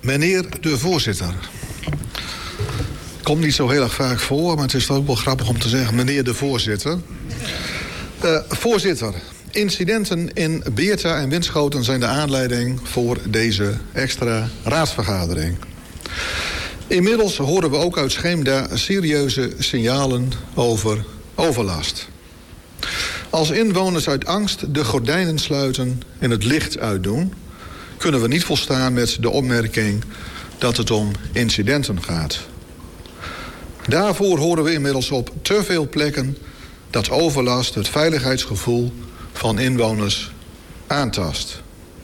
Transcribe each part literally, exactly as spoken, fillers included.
Meneer de voorzitter. Komt niet zo heel erg vaak voor, maar het is toch ook wel grappig om te zeggen meneer de voorzitter. Uh, voorzitter, incidenten in Beerta en Winschoten zijn de aanleiding voor deze extra raadsvergadering. Inmiddels horen we ook uit Scheemda serieuze signalen over overlast. Als inwoners uit angst de gordijnen sluiten en het licht uitdoen, kunnen we niet volstaan met de opmerking dat het om incidenten gaat. Daarvoor horen we inmiddels op te veel plekken dat overlast het veiligheidsgevoel van inwoners aantast.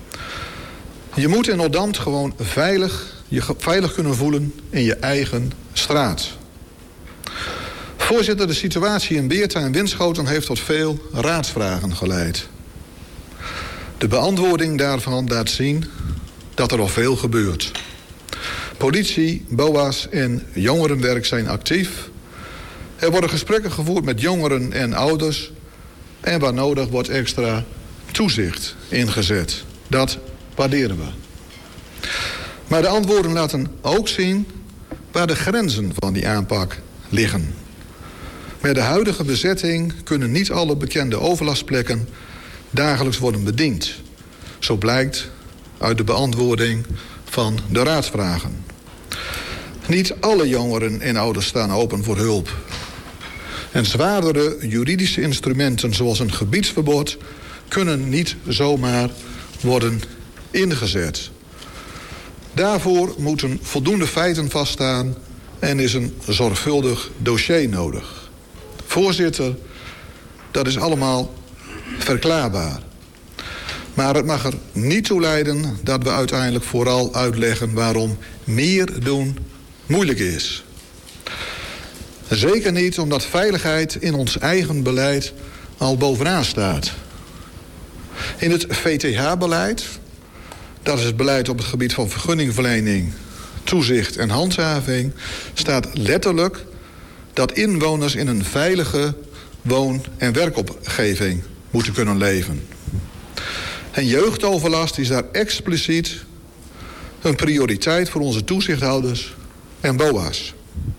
Je moet in Oldambt gewoon veilig, je veilig kunnen voelen in je eigen straat. Voorzitter, de situatie in Beerta en Winschoten heeft tot veel raadsvragen geleid. De beantwoording daarvan laat zien dat er al veel gebeurt. Politie, B O A's en jongerenwerk zijn actief. Er worden gesprekken gevoerd met jongeren en ouders. En waar nodig wordt extra toezicht ingezet. Dat waarderen we. Maar de antwoorden laten ook zien waar de grenzen van die aanpak liggen. Met de huidige bezetting kunnen niet alle bekende overlastplekken dagelijks worden bediend. Zo blijkt uit de beantwoording van de raadsvragen. Niet alle jongeren en ouders staan open voor hulp. En zwaardere juridische instrumenten zoals een gebiedsverbod kunnen niet zomaar worden ingezet. Daarvoor moeten voldoende feiten vaststaan en is een zorgvuldig dossier nodig. Voorzitter, dat is allemaal verklaarbaar. Maar het mag er niet toe leiden dat we uiteindelijk vooral uitleggen waarom meer doen moeilijk is. Zeker niet omdat veiligheid in ons eigen beleid al bovenaan staat. In het V T H-beleid, dat is het beleid op het gebied van vergunningverlening, toezicht en handhaving, staat letterlijk dat inwoners in een veilige woon- en werkomgeving moeten kunnen leven. En jeugdoverlast is daar expliciet een prioriteit voor onze toezichthouders en B O A's.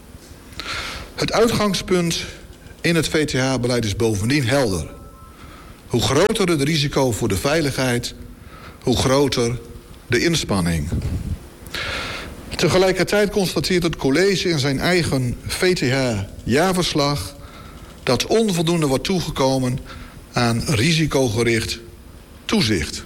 Het uitgangspunt in het V T H-beleid is bovendien helder. Hoe groter het risico voor de veiligheid, hoe groter de inspanning. Tegelijkertijd constateert het college in zijn eigen V T H-jaarverslag dat onvoldoende wordt toegekomen aan risicogericht toezicht.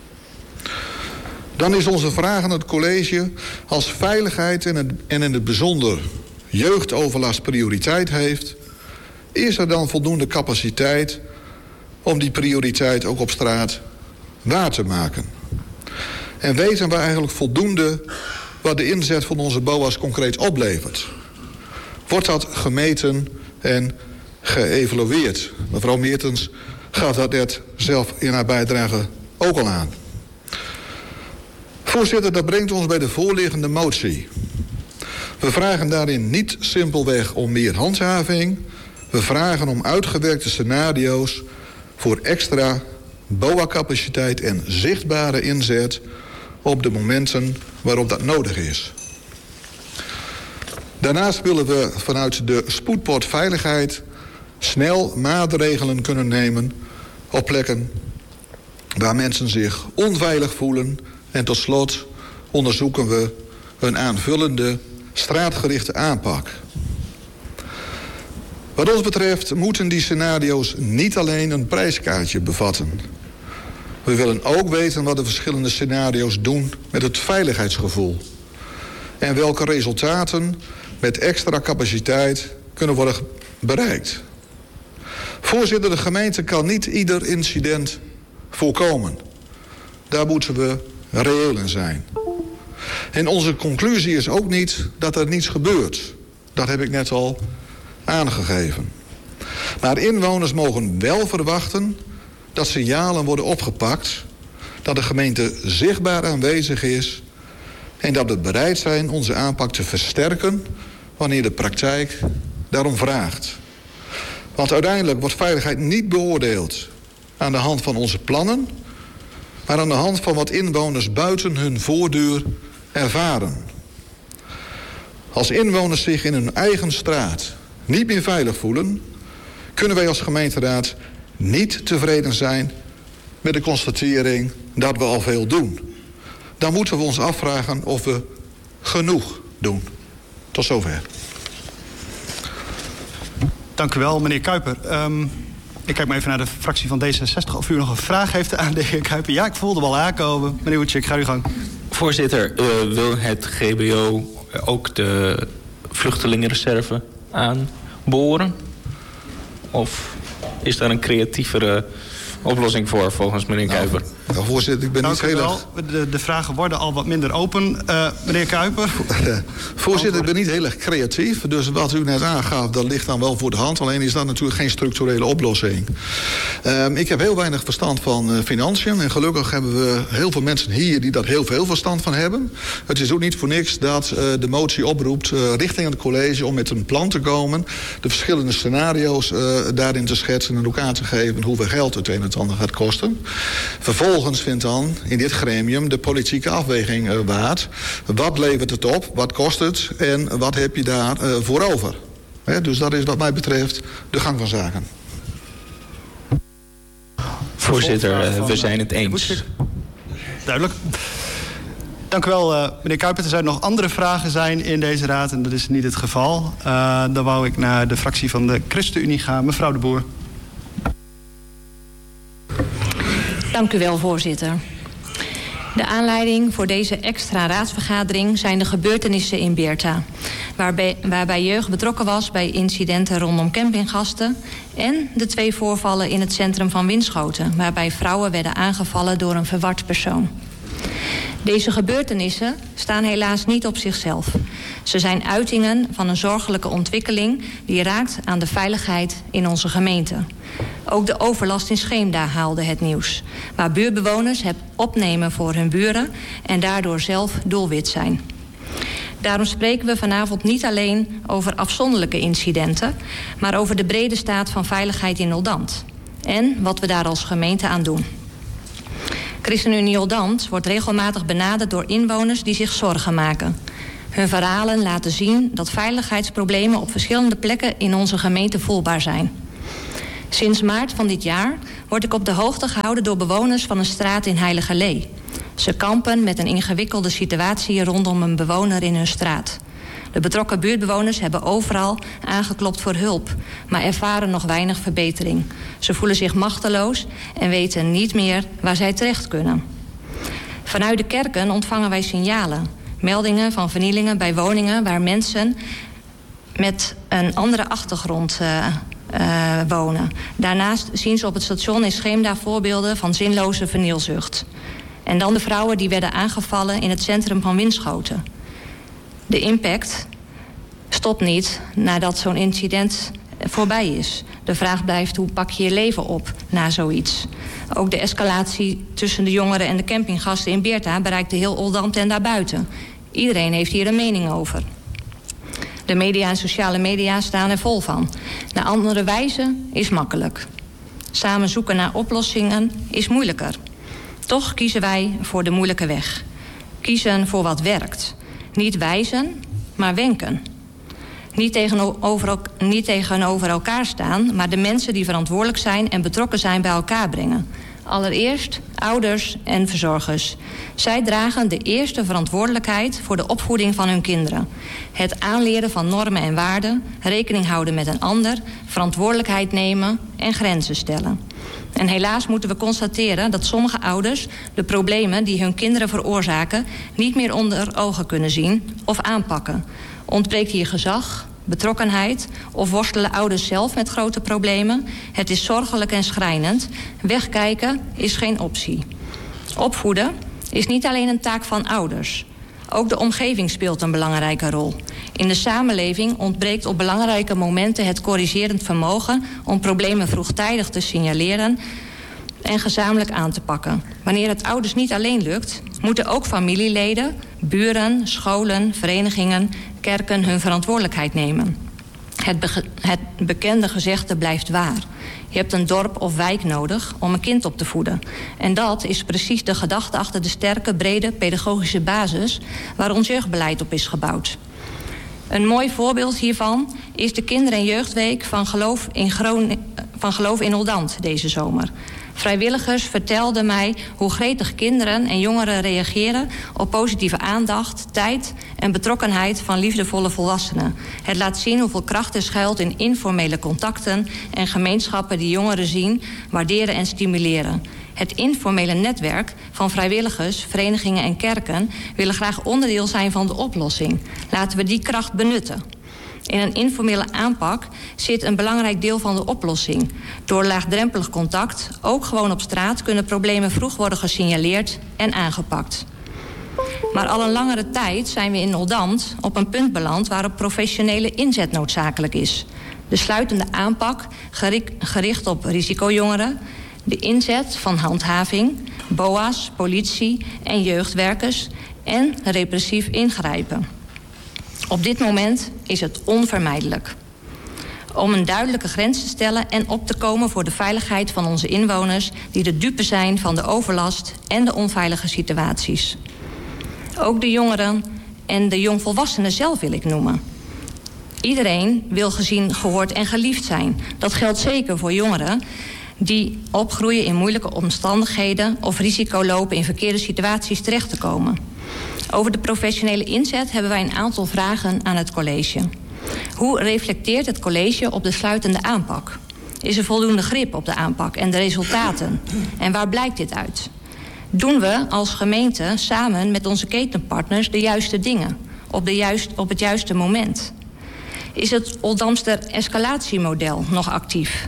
Dan is onze vraag aan het college: als veiligheid en, het, en in het bijzonder jeugdoverlast prioriteit heeft, is er dan voldoende capaciteit om die prioriteit ook op straat waar te maken? En weten we eigenlijk voldoende wat de inzet van onze B O A's concreet oplevert? Wordt dat gemeten en geëvalueerd? Mevrouw Meertens gaf dat net zelf in haar bijdrage ook al aan. Voorzitter, dat brengt ons bij de voorliggende motie. We vragen daarin niet simpelweg om meer handhaving. We vragen om uitgewerkte scenario's voor extra B O A-capaciteit en zichtbare inzet op de momenten waarop dat nodig is. Daarnaast willen we vanuit de spoedpot veiligheid snel maatregelen kunnen nemen op plekken waar mensen zich onveilig voelen. En tot slot onderzoeken we een aanvullende straatgerichte aanpak. Wat ons betreft moeten die scenario's niet alleen een prijskaartje bevatten. We willen ook weten wat de verschillende scenario's doen met het veiligheidsgevoel. En welke resultaten met extra capaciteit kunnen worden bereikt. Voorzitter, de gemeente kan niet ieder incident voorkomen. Daar moeten we reëel in zijn. En onze conclusie is ook niet dat er niets gebeurt. Dat heb ik net al aangegeven. Maar inwoners mogen wel verwachten dat signalen worden opgepakt, dat de gemeente zichtbaar aanwezig is en dat we bereid zijn onze aanpak te versterken wanneer de praktijk daarom vraagt. Want uiteindelijk wordt veiligheid niet beoordeeld aan de hand van onze plannen, maar aan de hand van wat inwoners buiten hun voordeur ervaren. Als inwoners zich in hun eigen straat niet meer veilig voelen, kunnen wij als gemeenteraad niet tevreden zijn met de constatering dat we al veel doen. Dan moeten we ons afvragen of we genoeg doen. Tot zover. Dank u wel, meneer Kuiper. Um, ik kijk maar even naar de fractie van D zesenzestig. Of u nog een vraag heeft aan de heer Kuiper. Ja, ik voelde wel aankomen. Meneer Woetjek, ga uw gang. Voorzitter, uh, wil het G B O ook de vluchtelingenreserve aanboren? Of is daar een creatievere oplossing voor, volgens meneer nou, Kuiper? Nou, voorzitter, ik ben Dank niet heel erg... De, de vragen worden al wat minder open. Uh, meneer Kuiper? Voorzitter, ik ben niet heel erg creatief. Dus wat u net aangaf, dat ligt dan wel voor de hand. Alleen is dat natuurlijk geen structurele oplossing. Um, ik heb heel weinig verstand van uh, financiën. En gelukkig hebben we heel veel mensen hier die daar heel veel verstand van hebben. Het is ook niet voor niks dat uh, de motie oproept uh, richting het college om met een plan te komen. De verschillende scenario's uh, daarin te schetsen en ook aan te geven hoeveel geld het een en het ander gaat kosten. Vervolgens vindt dan in dit gremium de politieke afweging uh, waard. Wat levert het op? Wat kost het? En wat heb je daar uh, voor over? He, dus dat is wat mij betreft de gang van zaken. Voorzitter, uh, we zijn het eens. Duidelijk. Dank u wel, uh, meneer Kuiper. Er zijn nog andere vragen zijn in deze raad en dat is niet het geval. Uh, dan wou ik naar de fractie van de ChristenUnie gaan. Mevrouw de Boer. Dank u wel, voorzitter. De aanleiding voor deze extra raadsvergadering zijn de gebeurtenissen in Beerta, waarbij, waarbij jeugd betrokken was bij incidenten rondom campinggasten en de twee voorvallen in het centrum van Winschoten, waarbij vrouwen werden aangevallen door een verward persoon. Deze gebeurtenissen staan helaas niet op zichzelf. Ze zijn uitingen van een zorgelijke ontwikkeling die raakt aan de veiligheid in onze gemeente. Ook de overlast in Scheemda haalde het nieuws, waar buurtbewoners het opnemen voor hun buren en daardoor zelf doelwit zijn. Daarom spreken we vanavond niet alleen over afzonderlijke incidenten, maar over de brede staat van veiligheid in Oldambt en wat we daar als gemeente aan doen. ChristenUnie Oldambt wordt regelmatig benaderd door inwoners die zich zorgen maken. Hun verhalen laten zien dat veiligheidsproblemen op verschillende plekken in onze gemeente voelbaar zijn. Sinds maart van dit jaar word ik op de hoogte gehouden door bewoners van een straat in Heiligerlee. Ze kampen met een ingewikkelde situatie rondom een bewoner in hun straat. De betrokken buurtbewoners hebben overal aangeklopt voor hulp, maar ervaren nog weinig verbetering. Ze voelen zich machteloos en weten niet meer waar zij terecht kunnen. Vanuit de kerken ontvangen wij signalen, meldingen van vernielingen bij woningen waar mensen met een andere achtergrond uh, uh, wonen. Daarnaast zien ze op het station in Scheemda voorbeelden van zinloze vernielzucht. En dan de vrouwen die werden aangevallen in het centrum van Winschoten. De impact stopt niet nadat zo'n incident voorbij is. De vraag blijft, hoe pak je je leven op na zoiets? Ook de escalatie tussen de jongeren en de campinggasten in Beerta bereikte heel Oldambt en daarbuiten. Iedereen heeft hier een mening over. De media en sociale media staan er vol van. Naar andere wijze is makkelijk. Samen zoeken naar oplossingen is moeilijker. Toch kiezen wij voor de moeilijke weg. Kiezen voor wat werkt. Niet wijzen, maar wenken. Niet tegenover, niet tegenover elkaar staan, maar de mensen die verantwoordelijk zijn en betrokken zijn bij elkaar brengen. Allereerst ouders en verzorgers. Zij dragen de eerste verantwoordelijkheid voor de opvoeding van hun kinderen. Het aanleren van normen en waarden, rekening houden met een ander, verantwoordelijkheid nemen en grenzen stellen. En helaas moeten we constateren dat sommige ouders de problemen die hun kinderen veroorzaken niet meer onder ogen kunnen zien of aanpakken. Ontbreekt hier gezag, betrokkenheid of worstelen ouders zelf met grote problemen? Het is zorgelijk en schrijnend. Wegkijken is geen optie. Opvoeden is niet alleen een taak van ouders. Ook de omgeving speelt een belangrijke rol. In de samenleving ontbreekt op belangrijke momenten het corrigerend vermogen om problemen vroegtijdig te signaleren en gezamenlijk aan te pakken. Wanneer het ouders niet alleen lukt, moeten ook familieleden, buren, scholen, verenigingen, kerken hun verantwoordelijkheid nemen. Het, be- het bekende gezegde blijft waar. Je hebt een dorp of wijk nodig om een kind op te voeden. En dat is precies de gedachte achter de sterke, brede pedagogische basis waar ons jeugdbeleid op is gebouwd. Een mooi voorbeeld hiervan is de Kinder- en Jeugdweek van Geloof in, Groen... van Geloof in Oldambt deze zomer. Vrijwilligers vertelden mij hoe gretig kinderen en jongeren reageren op positieve aandacht, tijd en betrokkenheid van liefdevolle volwassenen. Het laat zien hoeveel kracht er schuilt in informele contacten en gemeenschappen die jongeren zien, waarderen en stimuleren. Het informele netwerk van vrijwilligers, verenigingen en kerken willen graag onderdeel zijn van de oplossing. Laten we die kracht benutten. In een informele aanpak zit een belangrijk deel van de oplossing. Door laagdrempelig contact, ook gewoon op straat, kunnen problemen vroeg worden gesignaleerd en aangepakt. Maar al een langere tijd zijn we in Oldambt op een punt beland waarop professionele inzet noodzakelijk is. De sluitende aanpak, gericht op risicojongeren, de inzet van handhaving, B O A's, politie en jeugdwerkers en repressief ingrijpen. Op dit moment is het onvermijdelijk om een duidelijke grens te stellen en op te komen voor de veiligheid van onze inwoners die de dupe zijn van de overlast en de onveilige situaties. Ook de jongeren en de jongvolwassenen zelf wil ik noemen. Iedereen wil gezien, gehoord en geliefd zijn. Dat geldt zeker voor jongeren die opgroeien in moeilijke omstandigheden of risico lopen in verkeerde situaties terecht te komen. Over de professionele inzet hebben wij een aantal vragen aan het college. Hoe reflecteert het college op de sluitende aanpak? Is er voldoende grip op de aanpak en de resultaten? En waar blijkt dit uit? Doen we als gemeente samen met onze ketenpartners de juiste dingen op, de juist, op het juiste moment? Is het Oldambtster escalatiemodel nog actief?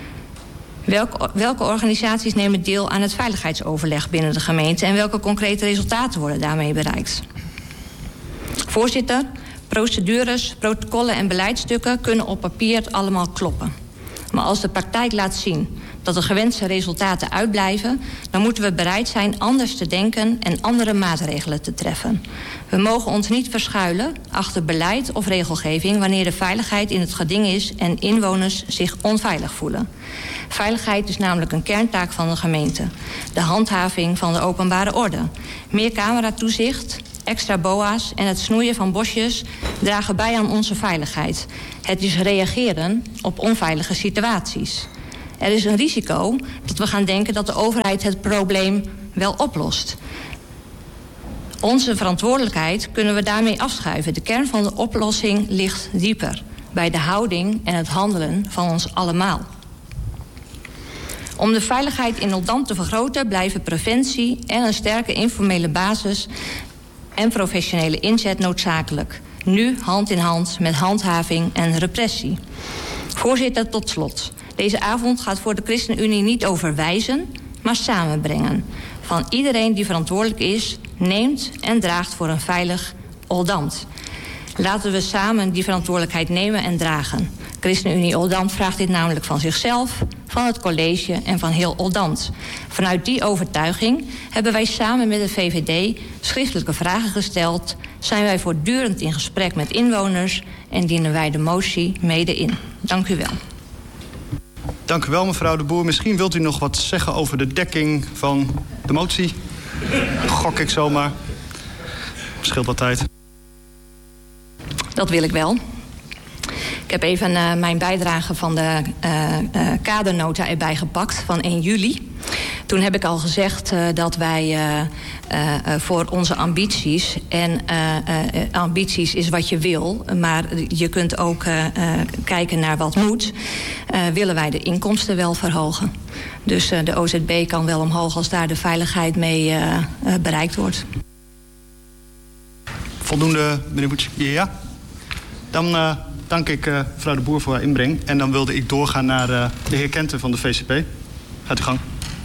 Welke, welke organisaties nemen deel aan het veiligheidsoverleg binnen de gemeente en welke concrete resultaten worden daarmee bereikt? Voorzitter, procedures, protocollen en beleidsstukken kunnen op papier allemaal kloppen. Maar als de praktijk laat zien dat de gewenste resultaten uitblijven, dan moeten we bereid zijn anders te denken en andere maatregelen te treffen. We mogen ons niet verschuilen achter beleid of regelgeving wanneer de veiligheid in het geding is en inwoners zich onveilig voelen. Veiligheid is namelijk een kerntaak van de gemeente. De handhaving van de openbare orde. Meer cameratoezicht, extra B O A's en het snoeien van bosjes dragen bij aan onze veiligheid. Het is reageren op onveilige situaties. Er is een risico dat we gaan denken dat de overheid het probleem wel oplost. Onze verantwoordelijkheid kunnen we daarmee afschuiven. De kern van de oplossing ligt dieper bij de houding en het handelen van ons allemaal. Om de veiligheid in Oldambt te vergroten blijven preventie en een sterke informele basis en professionele inzet noodzakelijk. Nu hand in hand met handhaving en repressie. Voorzitter, tot slot. Deze avond gaat voor de ChristenUnie niet over wijzen, maar samenbrengen. Van iedereen die verantwoordelijk is, neemt en draagt voor een veilig Oldambt. Laten we samen die verantwoordelijkheid nemen en dragen. ChristenUnie Oldambt vraagt dit namelijk van zichzelf, van het college en van heel Oldambt. Vanuit die overtuiging hebben wij samen met de V V D schriftelijke vragen gesteld, zijn wij voortdurend in gesprek met inwoners en dienen wij de motie mede in. Dank u wel. Dank u wel, mevrouw de Boer. Misschien wilt u nog wat zeggen over de dekking van de motie? Gok ik zomaar. Scheelt wat tijd. Dat wil ik wel. Ik heb even uh, mijn bijdrage van de uh, uh, kadernota erbij gepakt van één juli. Toen heb ik al gezegd uh, dat wij uh, uh, uh, voor onze ambities... en uh, uh, ambities is wat je wil, maar je kunt ook uh, uh, kijken naar wat moet... Uh, willen wij de inkomsten wel verhogen. Dus uh, de O Z B kan wel omhoog als daar de veiligheid mee uh, uh, bereikt wordt. Voldoende, meneer Boetsch? Ja. Dan uh, dank ik uh, mevrouw de Boer voor haar inbreng. En dan wilde ik doorgaan naar uh, de heer Kenten van de V C P. Gaat u gang.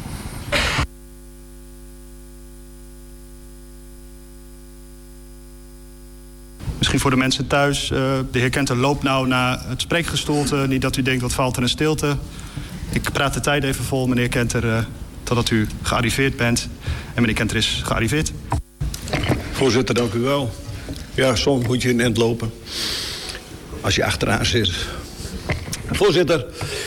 Misschien voor de mensen thuis. Uh, de heer Kenten loopt nou naar het spreekgestoelte. Niet dat u denkt, wat valt er in stilte. Ik praat de tijd even vol, meneer Kenter, uh, totdat u gearriveerd bent. En meneer Kenter is gearriveerd. Voorzitter, dank u wel. Ja, soms moet je in het eind lopen. als je achteraan zit. Voorzitter,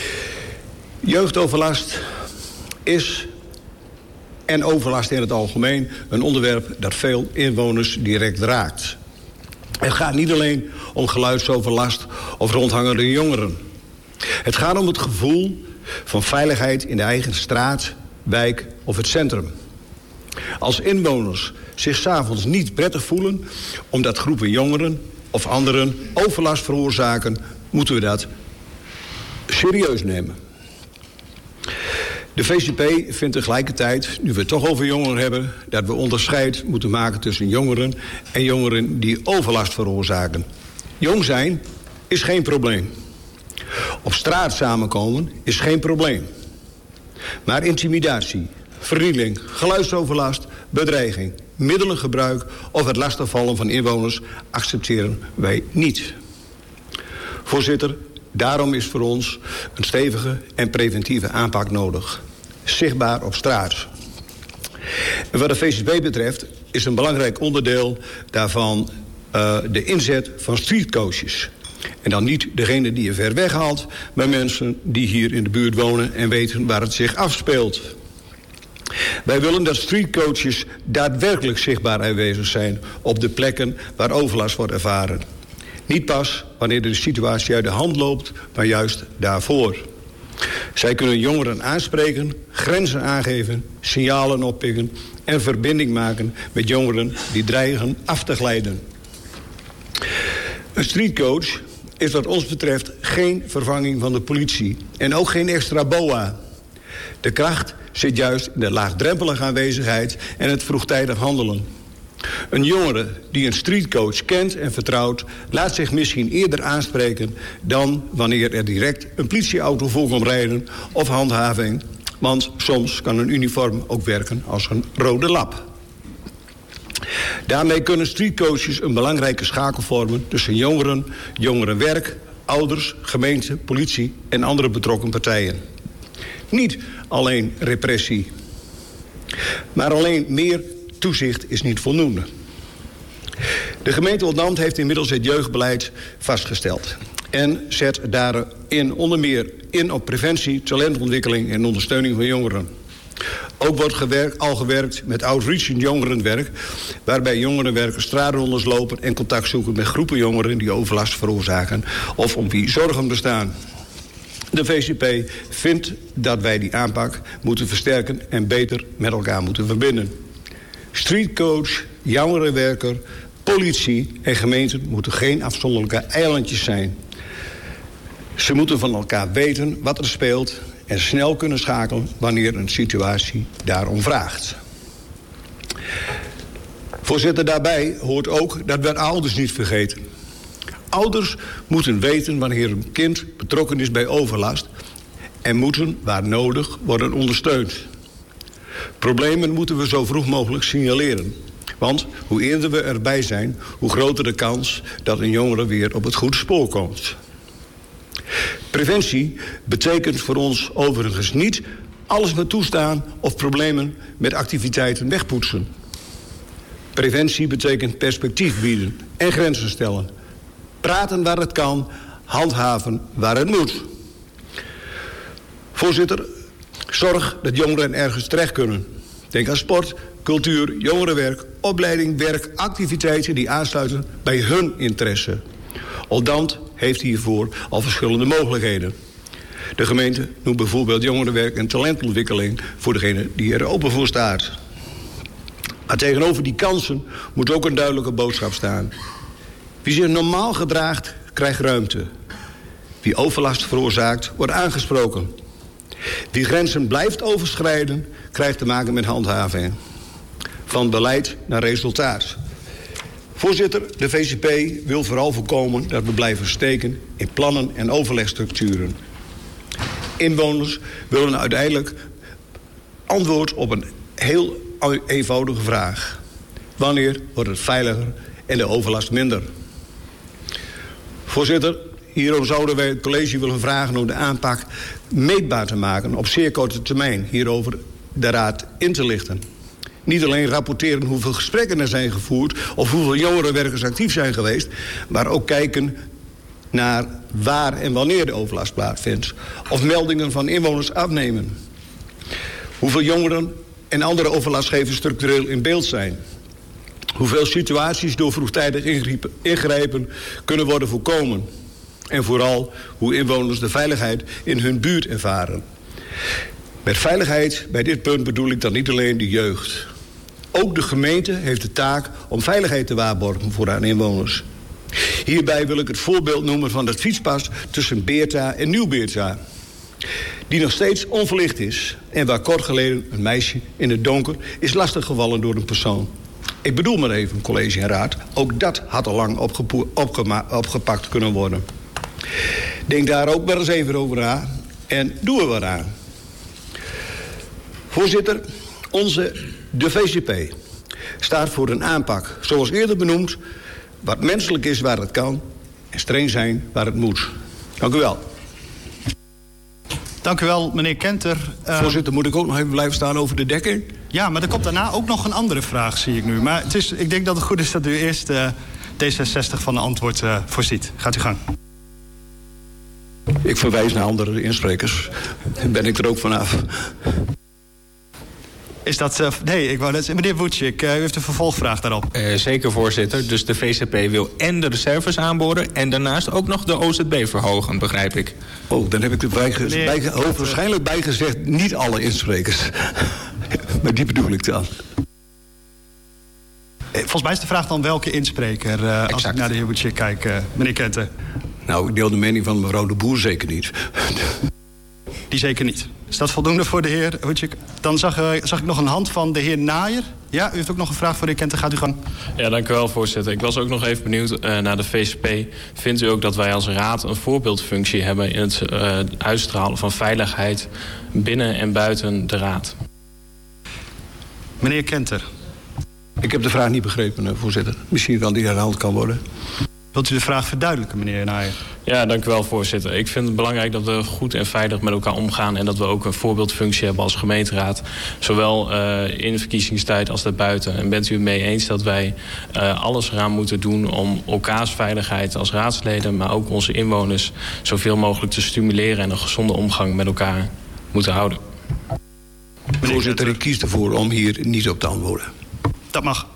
jeugdoverlast is, en overlast in het algemeen, een onderwerp dat veel inwoners direct raakt. Het gaat niet alleen om geluidsoverlast of rondhangende jongeren. Het gaat om het gevoel van veiligheid in de eigen straat, wijk of het centrum. Als inwoners zich 's avonds niet prettig voelen omdat groepen jongeren of anderen overlast veroorzaken, moeten we dat serieus nemen. De V C P vindt tegelijkertijd, nu we het toch over jongeren hebben, dat we onderscheid moeten maken tussen jongeren en jongeren die overlast veroorzaken. Jong zijn is geen probleem. Op straat samenkomen is geen probleem. Maar intimidatie, vernieling, geluidsoverlast, bedreiging, middelengebruik of het lastigvallen van inwoners accepteren wij niet. Voorzitter, daarom is voor ons een stevige en preventieve aanpak nodig. Zichtbaar op straat. En wat de V C P betreft is een belangrijk onderdeel daarvan uh, de inzet van streetcoaches. En dan niet degene die je ver weg haalt, maar mensen die hier in de buurt wonen en weten waar het zich afspeelt. Wij willen dat streetcoaches daadwerkelijk zichtbaar aanwezig zijn op de plekken waar overlast wordt ervaren. Niet pas wanneer de situatie uit de hand loopt, maar juist daarvoor. Zij kunnen jongeren aanspreken, grenzen aangeven, signalen oppikken en verbinding maken met jongeren die dreigen af te glijden. Een streetcoach is wat ons betreft geen vervanging van de politie en ook geen extra B O A. De kracht zit juist in de laagdrempelige aanwezigheid en het vroegtijdig handelen. Een jongere die een streetcoach kent en vertrouwt, laat zich misschien eerder aanspreken dan wanneer er direct een politieauto voor komt rijden of handhaving. Want soms kan een uniform ook werken als een rode lap. Daarmee kunnen streetcoaches een belangrijke schakel vormen tussen jongeren, jongerenwerk, ouders, gemeente, politie en andere betrokken partijen. Niet alleen repressie, maar alleen meer toezicht is niet voldoende. De gemeente Oldambt heeft inmiddels het jeugdbeleid vastgesteld en zet daarin onder meer in op preventie, talentontwikkeling en ondersteuning van jongeren. Ook wordt gewerkt, al gewerkt met outreach en jongerenwerk, waarbij jongerenwerkers straatrondes lopen en contact zoeken met groepen jongeren die overlast veroorzaken of om wie zorgen bestaan. De V C P vindt dat wij die aanpak moeten versterken en beter met elkaar moeten verbinden. Streetcoach, jongerenwerker, politie en gemeenten moeten geen afzonderlijke eilandjes zijn. Ze moeten van elkaar weten wat er speelt en snel kunnen schakelen wanneer een situatie daarom vraagt. Voorzitter, daarbij hoort ook dat we ouders niet vergeten. Ouders moeten weten wanneer een kind betrokken is bij overlast en moeten, waar nodig, worden ondersteund. Problemen moeten we zo vroeg mogelijk signaleren. Want hoe eerder we erbij zijn, hoe groter de kans dat een jongere weer op het goede spoor komt. Preventie betekent voor ons overigens niet alles met toestaan of problemen met activiteiten wegpoetsen. Preventie betekent perspectief bieden en grenzen stellen. Praten waar het kan, handhaven waar het moet. Voorzitter, zorg dat jongeren ergens terecht kunnen. Denk aan sport, cultuur, jongerenwerk, opleiding, werk, activiteiten die aansluiten bij hun interesse. Oldambt heeft hiervoor al verschillende mogelijkheden. De gemeente noemt bijvoorbeeld jongerenwerk en talentontwikkeling voor degene die er open voor staat. Maar tegenover die kansen moet ook een duidelijke boodschap staan. Wie zich normaal gedraagt, krijgt ruimte. Wie overlast veroorzaakt, wordt aangesproken. Wie grenzen blijft overschrijden, krijgt te maken met handhaving. Van beleid naar resultaat. Voorzitter, de V C P wil vooral voorkomen dat we blijven steken in plannen en overlegstructuren. Inwoners willen uiteindelijk antwoord op een heel eenvoudige vraag. Wanneer wordt het veiliger en de overlast minder? Voorzitter, hierom zouden wij het college willen vragen om de aanpak meetbaar te maken op zeer korte termijn hierover de raad in te lichten. Niet alleen rapporteren hoeveel gesprekken er zijn gevoerd of hoeveel jongerenwerkers actief zijn geweest, maar ook kijken naar waar en wanneer de overlast plaatsvindt. Of meldingen van inwoners afnemen. Hoeveel jongeren en andere overlastgevers structureel in beeld zijn. Hoeveel situaties door vroegtijdig ingrijpen kunnen worden voorkomen. En vooral hoe inwoners de veiligheid in hun buurt ervaren. Met veiligheid bij dit punt bedoel ik dan niet alleen de jeugd. Ook de gemeente heeft de taak om veiligheid te waarborgen voor haar inwoners. Hierbij wil ik het voorbeeld noemen van het fietspad tussen Beerta en Nieuw-Beerta. Die nog steeds onverlicht is en waar kort geleden een meisje in het donker is lastiggevallen door een persoon. Ik bedoel maar even, college en raad, ook dat had al lang opgepakt kunnen worden. Denk daar ook maar eens even over na en doe er wat aan. Voorzitter, onze, de V C P, staat voor een aanpak, zoals eerder benoemd, wat menselijk is waar het kan en streng zijn waar het moet. Dank u wel. Dank u wel, meneer Kenter. Uh, Voorzitter, moet ik ook nog even blijven staan over de dekking? Ja, maar er komt daarna ook nog een andere vraag, zie ik nu. Maar het is, ik denk dat het goed is dat u eerst uh, D zesenzestig van een antwoord uh, voorziet. Gaat u gang. Ik verwijs naar andere insprekers. Dan ben ik er ook vanaf. Is dat... Uh, nee, ik wou net zeggen. Meneer Woetjik, uh, u heeft een vervolgvraag daarop. Uh, zeker, voorzitter. Dus de V C P wil en de reserves aanboren en daarnaast ook nog de O Z B verhogen, begrijp ik. Oh, dan heb ik er bijge- bijge- hoogstwaarschijnlijk bijgezegd niet alle insprekers. Maar die bedoel ik dan. Volgens mij is de vraag dan welke inspreker, uh, als ik naar de heer Woetjik kijk, uh, meneer Kenter. Nou, ik deel de mening van mevrouw de Boer zeker niet. Die zeker niet. Is dat voldoende voor de heer Woetjik? Dan zag, uh, zag ik nog een hand van de heer Naaier. Ja, u heeft ook nog een vraag voor de heer Kenter. Gaat u gang. Ja, dank u wel, voorzitter. Ik was ook nog even benieuwd uh, naar de V C P. Vindt u ook dat wij als raad een voorbeeldfunctie hebben in het uh, uitstralen van veiligheid binnen en buiten de raad? Meneer Kenter. Ik heb de vraag niet begrepen, voorzitter. Misschien kan die herhaald kan worden. Wilt u de vraag verduidelijken, meneer Naaier? Ja, dank u wel, voorzitter. Ik vind het belangrijk dat we goed en veilig met elkaar omgaan en dat we ook een voorbeeldfunctie hebben als gemeenteraad. Zowel uh, in de verkiezingstijd als daarbuiten. En bent u het mee eens dat wij uh, alles eraan moeten doen om elkaars veiligheid als raadsleden, maar ook onze inwoners, zoveel mogelijk te stimuleren en een gezonde omgang met elkaar moeten houden? Voorzitter, ik kies ervoor om hier niet op te antwoorden. Dat mag.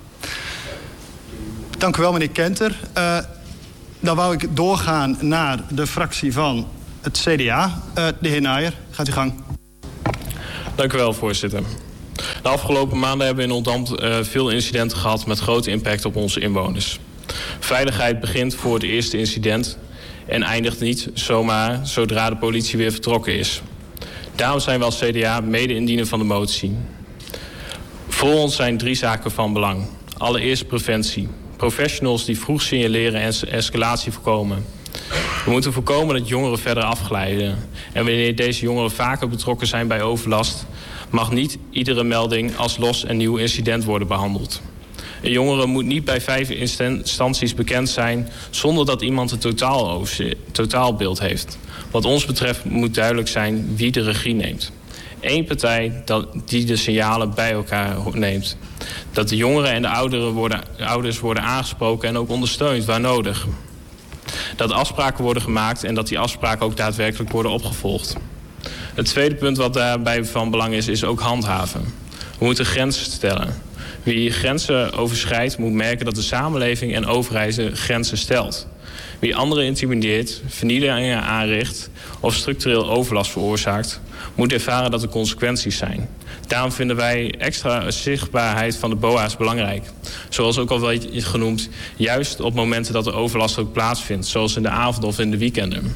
Dank u wel, meneer Kenter. Uh, dan wou ik doorgaan naar de fractie van het C D A. Uh, de heer Naaier, gaat u gang. Dank u wel, voorzitter. De afgelopen maanden hebben we in Oldambt uh, veel incidenten gehad met grote impact op onze inwoners. Veiligheid begint voor het eerste incident en eindigt niet zomaar zodra de politie weer vertrokken is. Daarom zijn we als C D A mede-indiener van de motie. Voor ons zijn drie zaken van belang. Allereerst preventie. Professionals die vroeg signaleren en escalatie voorkomen. We moeten voorkomen dat jongeren verder afglijden. En wanneer deze jongeren vaker betrokken zijn bij overlast, mag niet iedere melding als los en nieuw incident worden behandeld. Een jongere moet niet bij vijf instanties bekend zijn zonder dat iemand het totaal totaalbeeld heeft. Wat ons betreft moet duidelijk zijn wie de regie neemt. Eén partij dat, die de signalen bij elkaar neemt. Dat de jongeren en de ouderen worden, ouders worden aangesproken en ook ondersteund waar nodig. Dat afspraken worden gemaakt en dat die afspraken ook daadwerkelijk worden opgevolgd. Het tweede punt wat daarbij van belang is, is ook handhaven. We moeten grenzen stellen. Wie grenzen overschrijdt moet merken dat de samenleving en overheid grenzen stelt. Wie anderen intimideert, vernielingen aanricht of structureel overlast veroorzaakt, moet ervaren dat er consequenties zijn. Daarom vinden wij extra zichtbaarheid van de B O A's belangrijk. Zoals ook al werd genoemd, juist op momenten dat de overlast ook plaatsvindt, zoals in de avond of in de weekenden.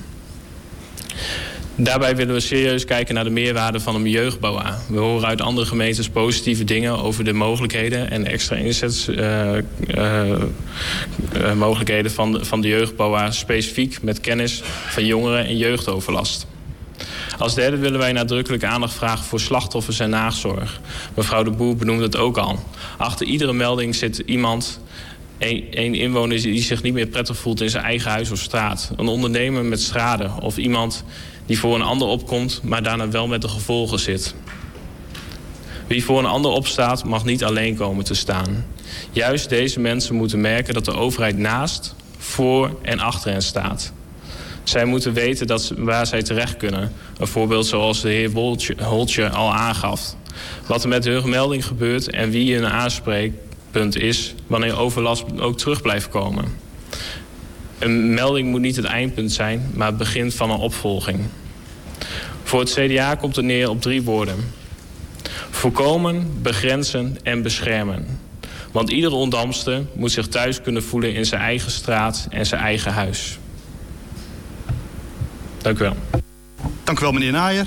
Daarbij willen we serieus kijken naar de meerwaarde van een jeugd-B O A. We horen uit andere gemeentes positieve dingen over de mogelijkheden en extra inzetsmogelijkheden uh, uh, van de, van de jeugd-B O A, specifiek met kennis van jongeren en jeugdoverlast. Als derde willen wij nadrukkelijk aandacht vragen voor slachtoffers en nazorg. Mevrouw de Boer benoemde het ook al. Achter iedere melding zit iemand, een inwoner die zich niet meer prettig voelt in zijn eigen huis of straat. Een ondernemer met schade of iemand die voor een ander opkomt, maar daarna wel met de gevolgen zit. Wie voor een ander opstaat, mag niet alleen komen te staan. Juist deze mensen moeten merken dat de overheid naast, voor en achter hen staat. Zij moeten weten dat ze, waar zij terecht kunnen. Een voorbeeld zoals de heer Holtje, Holtje al aangaf. Wat er met hun melding gebeurt en wie een aanspreekpunt is wanneer overlast ook terug blijft komen. Een melding moet niet het eindpunt zijn, maar het begin van een opvolging. Voor het C D A komt het neer op drie woorden. Voorkomen, begrenzen en beschermen. Want iedere Oldambtster moet zich thuis kunnen voelen in zijn eigen straat en zijn eigen huis. Dank u wel. Dank u wel, meneer Naaier.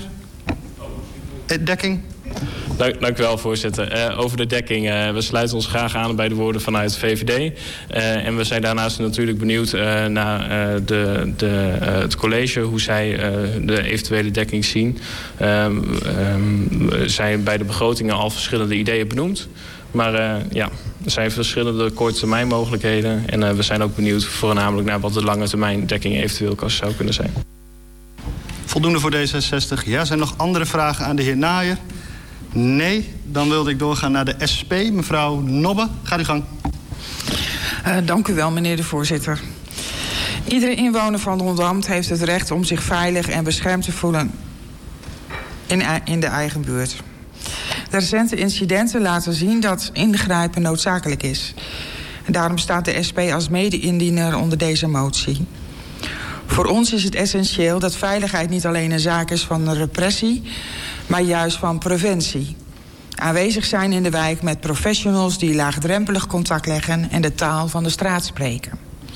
Dekking. Dank, dank u wel, voorzitter. Uh, over de dekking. Uh, we sluiten ons graag aan bij de woorden vanuit de V V D. Uh, en we zijn daarnaast natuurlijk benieuwd uh, naar uh, de, de, uh, het college, hoe zij uh, de eventuele dekking zien. Uh, um, er zijn bij de begrotingen al verschillende ideeën benoemd. Maar uh, ja, er zijn verschillende korte termijn mogelijkheden. En uh, we zijn ook benieuwd voornamelijk naar wat de lange termijn dekking eventueel zou kunnen zijn. Voldoende voor D zesenzestig. Ja, zijn er nog andere vragen aan de heer Naaier? Nee, dan wilde ik doorgaan naar de S P. Mevrouw Nobbe, gaat u gang. Uh, dank u wel, meneer de voorzitter. Iedere inwoner van Oldambt heeft het recht om zich veilig en beschermd te voelen in, in de eigen buurt. De recente incidenten laten zien dat ingrijpen noodzakelijk is. En daarom staat de S P als mede-indiener onder deze motie. Voor ons is het essentieel dat veiligheid niet alleen een zaak is van repressie, maar juist van preventie. Aanwezig zijn in de wijk met professionals die laagdrempelig contact leggen en de taal van de straat spreken.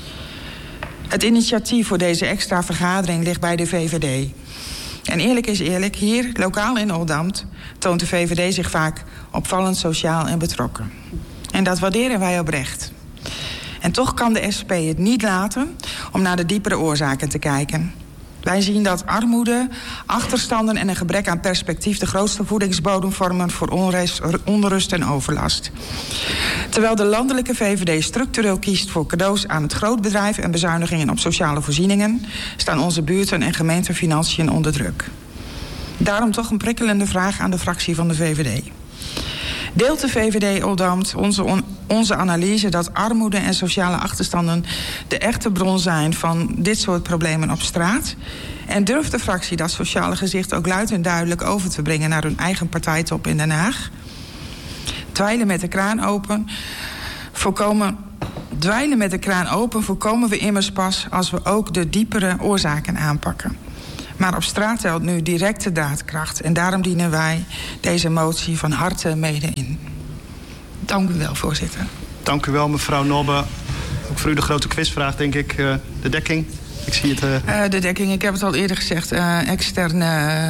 Het initiatief voor deze extra vergadering ligt bij de V V D. En eerlijk is eerlijk, hier, lokaal in Oldambt, toont de V V D zich vaak opvallend sociaal en betrokken. En dat waarderen wij oprecht. En toch kan de S P het niet laten om naar de diepere oorzaken te kijken. Wij zien dat armoede, achterstanden en een gebrek aan perspectief de grootste voedingsbodem vormen voor onrust, onrust en overlast. Terwijl de landelijke V V D structureel kiest voor cadeaus aan het grootbedrijf en bezuinigingen op sociale voorzieningen, staan onze buurten en gemeentenfinanciën onder druk. Daarom toch een prikkelende vraag aan de fractie van de V V D. Deelt de V V D Oldambt onze, on, onze analyse dat armoede en sociale achterstanden de echte bron zijn van dit soort problemen op straat? En durft de fractie dat sociale gezicht ook luid en duidelijk over te brengen naar hun eigen partijtop in Den Haag? Dweilen met de kraan open, voorkomen, dweilen met de kraan open voorkomen we immers pas als we ook de diepere oorzaken aanpakken. Maar op straat telt nu directe daadkracht. En daarom dienen wij deze motie van harte mede in. Dank u wel, voorzitter. Dank u wel, mevrouw Nobbe. Ook voor u de grote quizvraag, denk ik. Uh, de dekking. Ik zie het... Uh... Uh, de dekking, ik heb het al eerder gezegd. Uh, externe,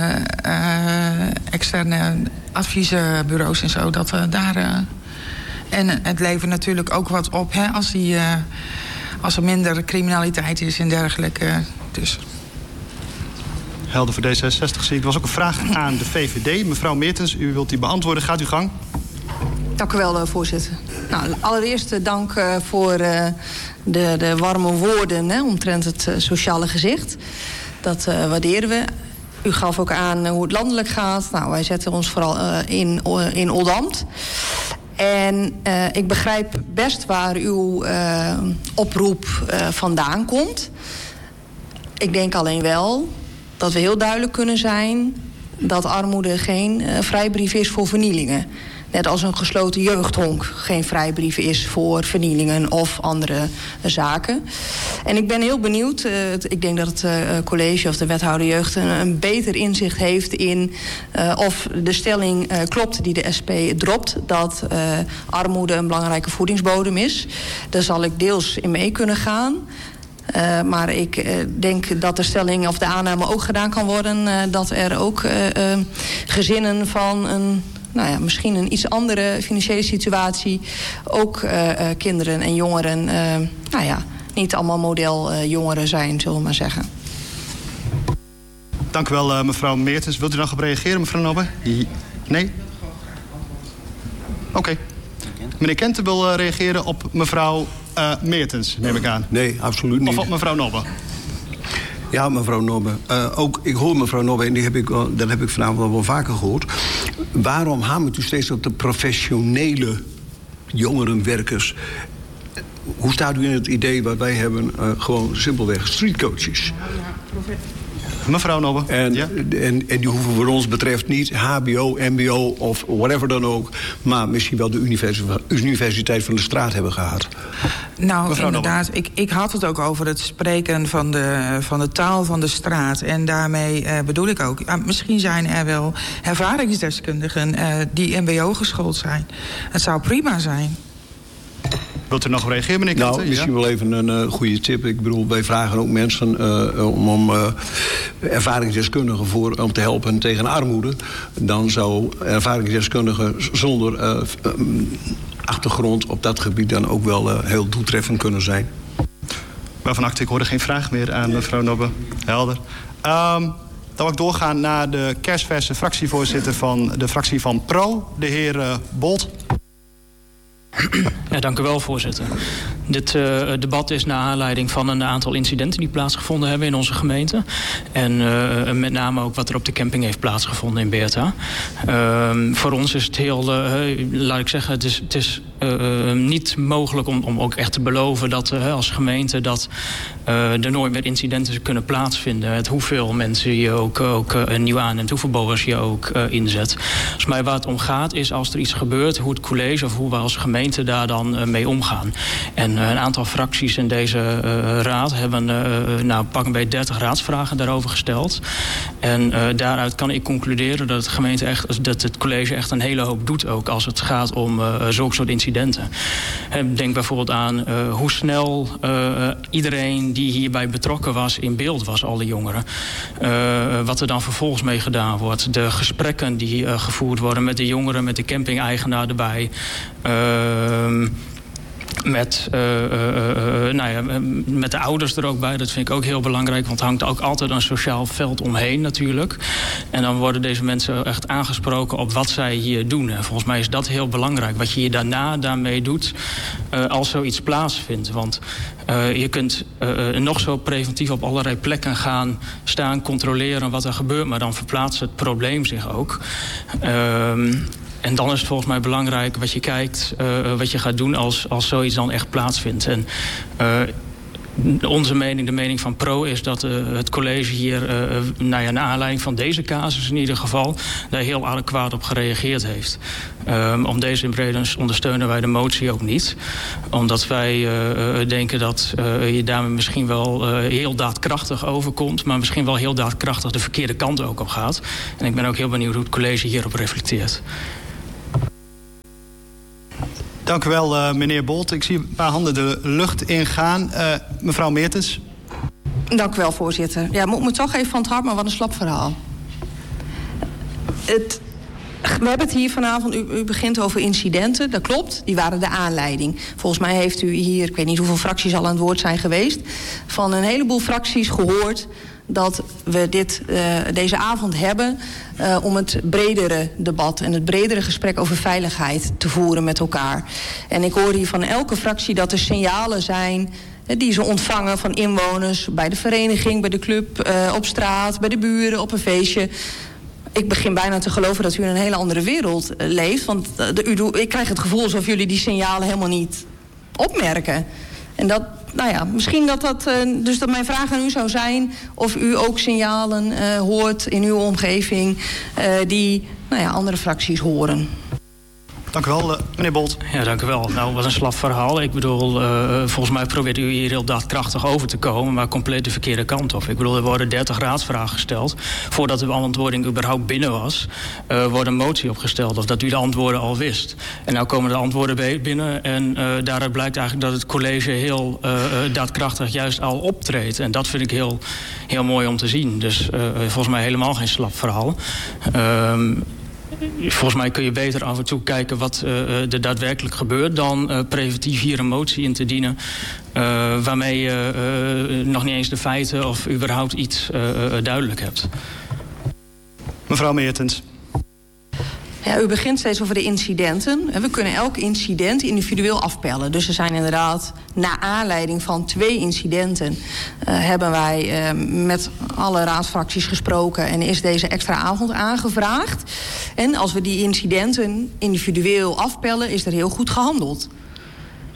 uh, externe adviesbureaus en zo. Dat, uh, daar, uh... En het levert natuurlijk ook wat op, hè, als, die, uh, als er minder criminaliteit is en dergelijke. Dus... Helder voor D zesenzestig zie ik. Er was ook een vraag aan de V V D. Mevrouw Meertens, u wilt die beantwoorden. Gaat uw gang. Dank u wel, voorzitter. Nou, allereerst dank uh, voor uh, de, de warme woorden hè, omtrent het uh, sociale gezicht. Dat uh, waarderen we. U gaf ook aan uh, hoe het landelijk gaat. Nou, wij zetten ons vooral uh, in, uh, in Oldambt. En uh, ik begrijp best waar uw uh, oproep uh, vandaan komt. Ik denk alleen wel dat we heel duidelijk kunnen zijn dat armoede geen uh, vrijbrief is voor vernielingen. Net als een gesloten jeugdhonk geen vrijbrief is voor vernielingen of andere uh, zaken. En ik ben heel benieuwd, uh, ik denk dat het uh, college of de wethouder jeugd een, een beter inzicht heeft in uh, of de stelling uh, klopt die de S P dropt, dat uh, armoede een belangrijke voedingsbodem is. Daar zal ik deels in mee kunnen gaan. Uh, maar ik uh, denk dat de stelling of de aanname ook gedaan kan worden uh, dat er ook uh, uh, gezinnen van een, nou ja, misschien een iets andere financiële situatie, ook uh, uh, kinderen en jongeren, uh, nou ja, niet allemaal modeljongeren uh, zijn, zullen we maar zeggen. Dank u wel, uh, mevrouw Meertens. Wilt u nog op reageren, mevrouw Nobbe? Nee? Oké. Okay. Meneer Kenten wil uh, reageren op mevrouw uh, Meertens, neem ik aan. Nee, absoluut niet. Of op mevrouw Nobbe? Ja, mevrouw Nobbe. Uh, ook, ik hoor mevrouw Nobbe, en die heb ik, dat heb ik vanavond al wel vaker gehoord. Waarom hamert u steeds op de professionele jongerenwerkers? hoe staat u in het idee wat wij hebben, uh, gewoon simpelweg streetcoaches? Mevrouw Nobbe. En, ja? en, en die hoeven voor ons betreft niet H B O, M B O of whatever dan ook, maar misschien wel de universiteit, universiteit van de straat hebben gehad. Nou, Mevrouw inderdaad. Ik, ik had het ook over het spreken van de, van de taal van de straat. En daarmee uh, bedoel ik ook, uh, misschien zijn er wel ervaringsdeskundigen uh, die M B O geschoold zijn. Het zou prima zijn. Wilt u nog reageren, meneer Kenten? Nou, misschien ja? wel even een uh, goede tip. Ik bedoel, wij vragen ook mensen uh, om, om uh, ervaringsdeskundigen voor om te helpen tegen armoede. Dan zou ervaringsdeskundigen zonder uh, um, achtergrond op dat gebied dan ook wel uh, heel doeltreffend kunnen zijn. Waarvan acte, ik hoorde geen vraag meer aan mevrouw Nobbe. Helder. Um, dan wil ik doorgaan naar de kerstverse fractievoorzitter van de fractie van Pro, de heer uh, Bolt. Ja, dank u wel, voorzitter. Dit uh, debat is naar aanleiding van een aantal incidenten die plaatsgevonden hebben in onze gemeente. En uh, met name ook wat er op de camping heeft plaatsgevonden in Beerta. Uh, voor ons is het heel, uh, laat ik zeggen, het is, het is uh, niet mogelijk om, om ook echt te beloven dat uh, als gemeente dat uh, er nooit meer incidenten kunnen plaatsvinden. Het hoeveel mensen je ook, ook uh, nieuw aanneemt, hoeveel BOA's je ook uh, inzet. Volgens mij waar het om gaat is als er iets gebeurt, hoe het college of hoe we als gemeente daar dan uh, mee omgaan. En uh, een aantal fracties in deze uh, raad hebben uh, nou, pak een beetje dertig raadsvragen daarover gesteld. En uh, daaruit kan ik concluderen dat het gemeente echt, dat het college echt een hele hoop doet ook als het gaat om uh, zulke soort incidenten. Denk bijvoorbeeld aan uh, hoe snel uh, iedereen die hierbij betrokken was in beeld was, alle jongeren. Uh, wat er dan vervolgens mee gedaan wordt. De gesprekken die uh, gevoerd worden met de jongeren, met de camping-eigenaar erbij. Uh, Met, uh, uh, uh, nou ja, met de ouders er ook bij. Dat vind ik ook heel belangrijk. Want er hangt ook altijd een sociaal veld omheen natuurlijk. En dan worden deze mensen echt aangesproken op wat zij hier doen. En volgens mij is dat heel belangrijk. Wat je hier daarna daarmee doet uh, als zoiets plaatsvindt. Want uh, je kunt uh, nog zo preventief op allerlei plekken gaan staan, controleren wat er gebeurt. Maar dan verplaatst het probleem zich ook. Uh, En dan is het volgens mij belangrijk wat je kijkt, uh, wat je gaat doen als, als zoiets dan echt plaatsvindt. En uh, onze mening, de mening van Pro, is dat uh, het college hier, uh, nou ja, naar aanleiding van deze casus in ieder geval, daar heel adequaat op gereageerd heeft. Um, om deze reden ondersteunen wij de motie ook niet. Omdat wij uh, denken dat uh, je daarmee misschien wel uh, heel daadkrachtig overkomt, maar misschien wel heel daadkrachtig de verkeerde kant ook op gaat. En ik ben ook heel benieuwd hoe het college hierop reflecteert. Dank u wel, uh, meneer Bolt. Ik zie een paar handen de lucht ingaan. Uh, mevrouw Meertens. Dank u wel, voorzitter. Ja, moet me toch even van het hart, maar wat een slap verhaal. Het, we hebben het hier vanavond, u, u begint over incidenten, dat klopt. Die waren de aanleiding. Volgens mij heeft u hier, ik weet niet hoeveel fracties al aan het woord zijn geweest, van een heleboel fracties gehoord dat we dit, uh, deze avond hebben uh, om het bredere debat en het bredere gesprek over veiligheid te voeren met elkaar. En ik hoor hier van elke fractie dat er signalen zijn uh, die ze ontvangen van inwoners bij de vereniging, bij de club, uh, op straat, bij de buren, op een feestje. Ik begin bijna te geloven dat u in een hele andere wereld uh, leeft. Want uh, de, u, ik krijg het gevoel alsof jullie die signalen helemaal niet opmerken. En dat, nou ja, misschien dat dat... Uh, dus dat mijn vraag aan u zou zijn of u ook signalen uh, hoort in uw omgeving uh, die, nou ja, andere fracties horen. Dank u wel, uh, meneer Bolt. Ja, dank u wel. Nou, wat een slap verhaal. Ik bedoel, uh, volgens mij probeert u hier heel daadkrachtig over te komen, maar compleet de verkeerde kant op. Ik bedoel, er worden dertig raadsvragen gesteld. Voordat de beantwoording überhaupt binnen was, uh, wordt een motie opgesteld of dat u de antwoorden al wist. En nou komen de antwoorden binnen en uh, daaruit blijkt eigenlijk dat het college heel uh, daadkrachtig juist al optreedt. En dat vind ik heel, heel mooi om te zien. Dus uh, volgens mij helemaal geen slap verhaal. Uh, Volgens mij kun je beter af en toe kijken wat uh, er daadwerkelijk gebeurt dan uh, preventief hier een motie in te dienen. Uh, waarmee je uh, nog niet eens de feiten of überhaupt iets uh, uh, duidelijk hebt. Mevrouw Meertens. Ja, u begint steeds over de incidenten. We kunnen elk incident individueel afpellen. Dus er zijn inderdaad, na aanleiding van twee incidenten, Uh, hebben wij uh, met alle raadsfracties gesproken en is deze extra avond aangevraagd. En als we die incidenten individueel afpellen, is er heel goed gehandeld.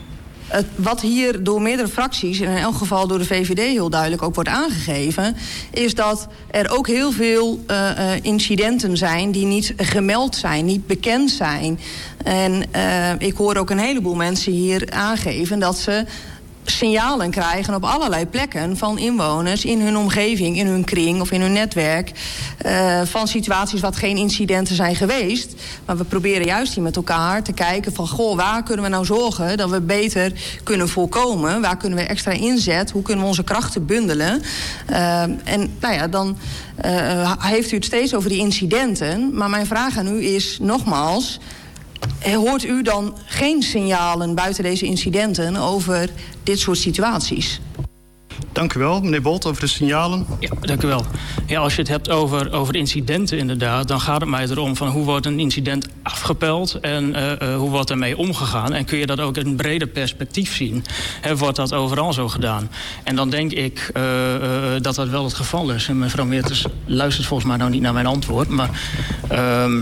Het, wat hier door meerdere fracties, en in elk geval door de V V D heel duidelijk ook wordt aangegeven, is dat er ook heel veel uh, uh, incidenten zijn die niet gemeld zijn, niet bekend zijn. En uh, ik hoor ook een heleboel mensen hier aangeven dat ze signalen krijgen op allerlei plekken van inwoners in hun omgeving, in hun kring of in hun netwerk, uh, van situaties wat geen incidenten zijn geweest. Maar we proberen juist hier met elkaar te kijken van, goh, waar kunnen we nou zorgen dat we beter kunnen voorkomen? Waar kunnen we extra inzet? Hoe kunnen we onze krachten bundelen? Uh, en nou ja, dan uh, heeft u het steeds over die incidenten. Maar mijn vraag aan u is nogmaals, hoort u dan geen signalen buiten deze incidenten over dit soort situaties? Dank u wel, meneer Bolt, over de signalen. Ja, dank u wel. Ja, als je het hebt over, over incidenten inderdaad, dan gaat het mij erom van hoe wordt een incident afgepeld en uh, uh, hoe wordt ermee omgegaan. En kun je dat ook in een breder perspectief zien. He, wordt dat overal zo gedaan? En dan denk ik uh, uh, dat dat wel het geval is. En mevrouw Meertens luistert volgens mij nou niet naar mijn antwoord, maar Uh,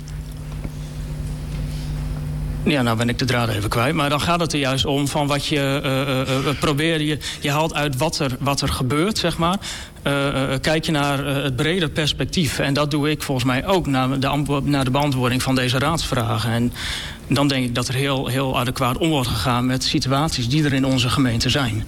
Ja, nou ben ik de draad even kwijt. Maar dan gaat het er juist om van wat je uh, uh, probeert. Je, je haalt uit wat er, wat er gebeurt, zeg maar. Uh, uh, kijk je naar uh, het brede perspectief. En dat doe ik volgens mij ook naar de, naar de beantwoording van deze raadsvragen. En dan denk ik dat er heel, heel adequaat om wordt gegaan met situaties die er in onze gemeente zijn.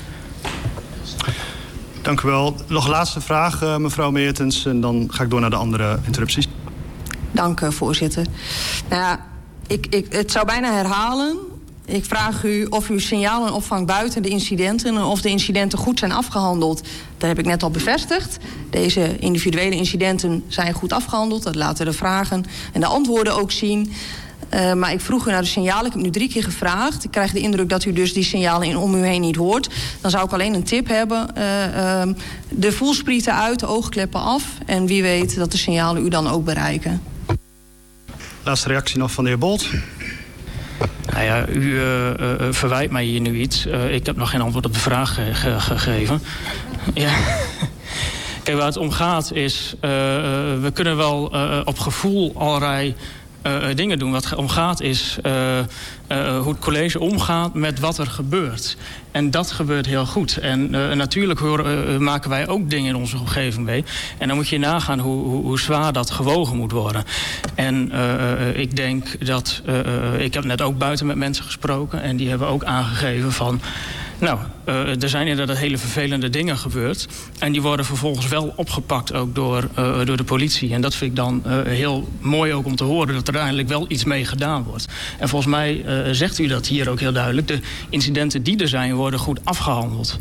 Dank u wel. Nog een laatste vraag, uh, mevrouw Meertens. En dan ga ik door naar de andere interrupties. Dank u, voorzitter. Nou ja, Ik, ik, het zou bijna herhalen. Ik vraag u of u signalen opvangt buiten de incidenten en of de incidenten goed zijn afgehandeld. Dat heb ik net al bevestigd. Deze individuele incidenten zijn goed afgehandeld. Dat laten de vragen en de antwoorden ook zien. Uh, maar ik vroeg u naar de signalen. Ik heb nu drie keer gevraagd. Ik krijg de indruk dat u dus die signalen in om u heen niet hoort. Dan zou ik alleen een tip hebben. Uh, uh, de voelsprieten uit, de oogkleppen af. En wie weet dat de signalen u dan ook bereiken. Laatste reactie nog van de heer Bolt. Nou ja, u uh, uh, verwijt mij hier nu iets. Uh, ik heb nog geen antwoord op de vraag ge- ge- gegeven. Ja. Kijk, waar het om gaat is, Uh, uh, we kunnen wel uh, op gevoel allerlei Uh, dingen doen. Wat het om gaat is uh, uh, hoe het college omgaat met wat er gebeurt. En dat gebeurt heel goed. En uh, natuurlijk horen, uh, maken wij ook dingen in onze omgeving mee. En dan moet je nagaan hoe, hoe, hoe zwaar dat gewogen moet worden. En uh, uh, ik denk dat Uh, uh, ik heb net ook buiten met mensen gesproken. En die hebben ook aangegeven van, nou, uh, er zijn inderdaad hele vervelende dingen gebeurd. En die worden vervolgens wel opgepakt ook door, uh, door de politie. En dat vind ik dan uh, heel mooi ook om te horen, dat er uiteindelijk wel iets mee gedaan wordt. En volgens mij uh, zegt u dat hier ook heel duidelijk. De incidenten die er zijn, worden goed afgehandeld.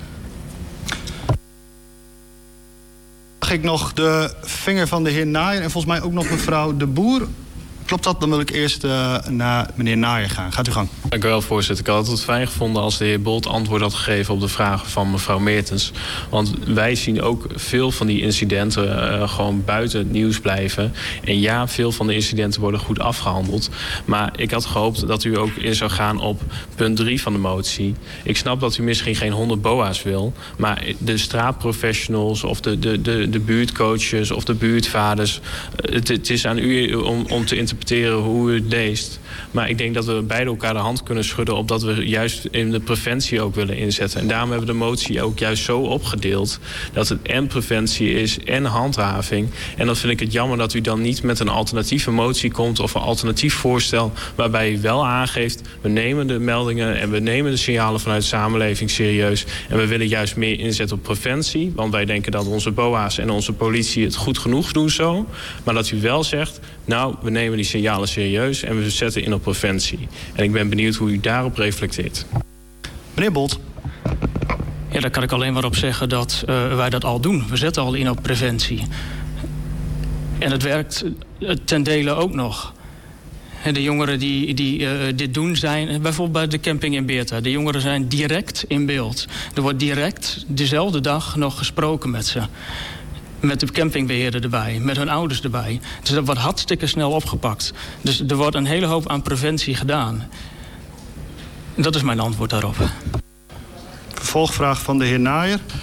Mag ik nog de vinger van de heer Naaier en volgens mij ook nog mevrouw De Boer? Klopt dat? Dan wil ik eerst uh, naar meneer Naaier gaan. Gaat u gang. Dank u wel, voorzitter. Ik had het fijn gevonden als de heer Bolt antwoord had gegeven op de vragen van mevrouw Meertens. Want wij zien ook veel van die incidenten uh, gewoon buiten het nieuws blijven. En ja, veel van de incidenten worden goed afgehandeld. Maar ik had gehoopt dat u ook in zou gaan op punt drie van de motie. Ik snap dat u misschien geen honderd B O A's wil. Maar de straatprofessionals of de, de, de, de buurtcoaches of de buurtvaders. Het, het is aan u om, om te interpreteren hoe u het leest. Maar ik denk dat we beide elkaar de hand kunnen schudden op dat we juist in de preventie ook willen inzetten. En daarom hebben we de motie ook juist zo opgedeeld dat het en preventie is en handhaving. En dan vind ik het jammer dat u dan niet met een alternatieve motie komt of een alternatief voorstel waarbij u wel aangeeft, we nemen de meldingen en we nemen de signalen vanuit de samenleving serieus. En we willen juist meer inzetten op preventie. Want wij denken dat onze B O A's en onze politie het goed genoeg doen zo. Maar dat u wel zegt, nou, we nemen die signalen serieus en we zetten in op preventie. En ik ben benieuwd hoe u daarop reflecteert. Meneer Bolt. Ja, daar kan ik alleen maar op zeggen dat uh, wij dat al doen. We zetten al in op preventie. En het werkt ten dele ook nog. En de jongeren die, die uh, dit doen zijn, bijvoorbeeld bij de camping in Beerta. De jongeren zijn direct in beeld. Er wordt direct dezelfde dag nog gesproken met ze. Met de campingbeheerder erbij, met hun ouders erbij. Dus dat wordt hartstikke snel opgepakt. Dus er wordt een hele hoop aan preventie gedaan. Dat is mijn antwoord daarop. Vervolgvraag van de heer Naaier.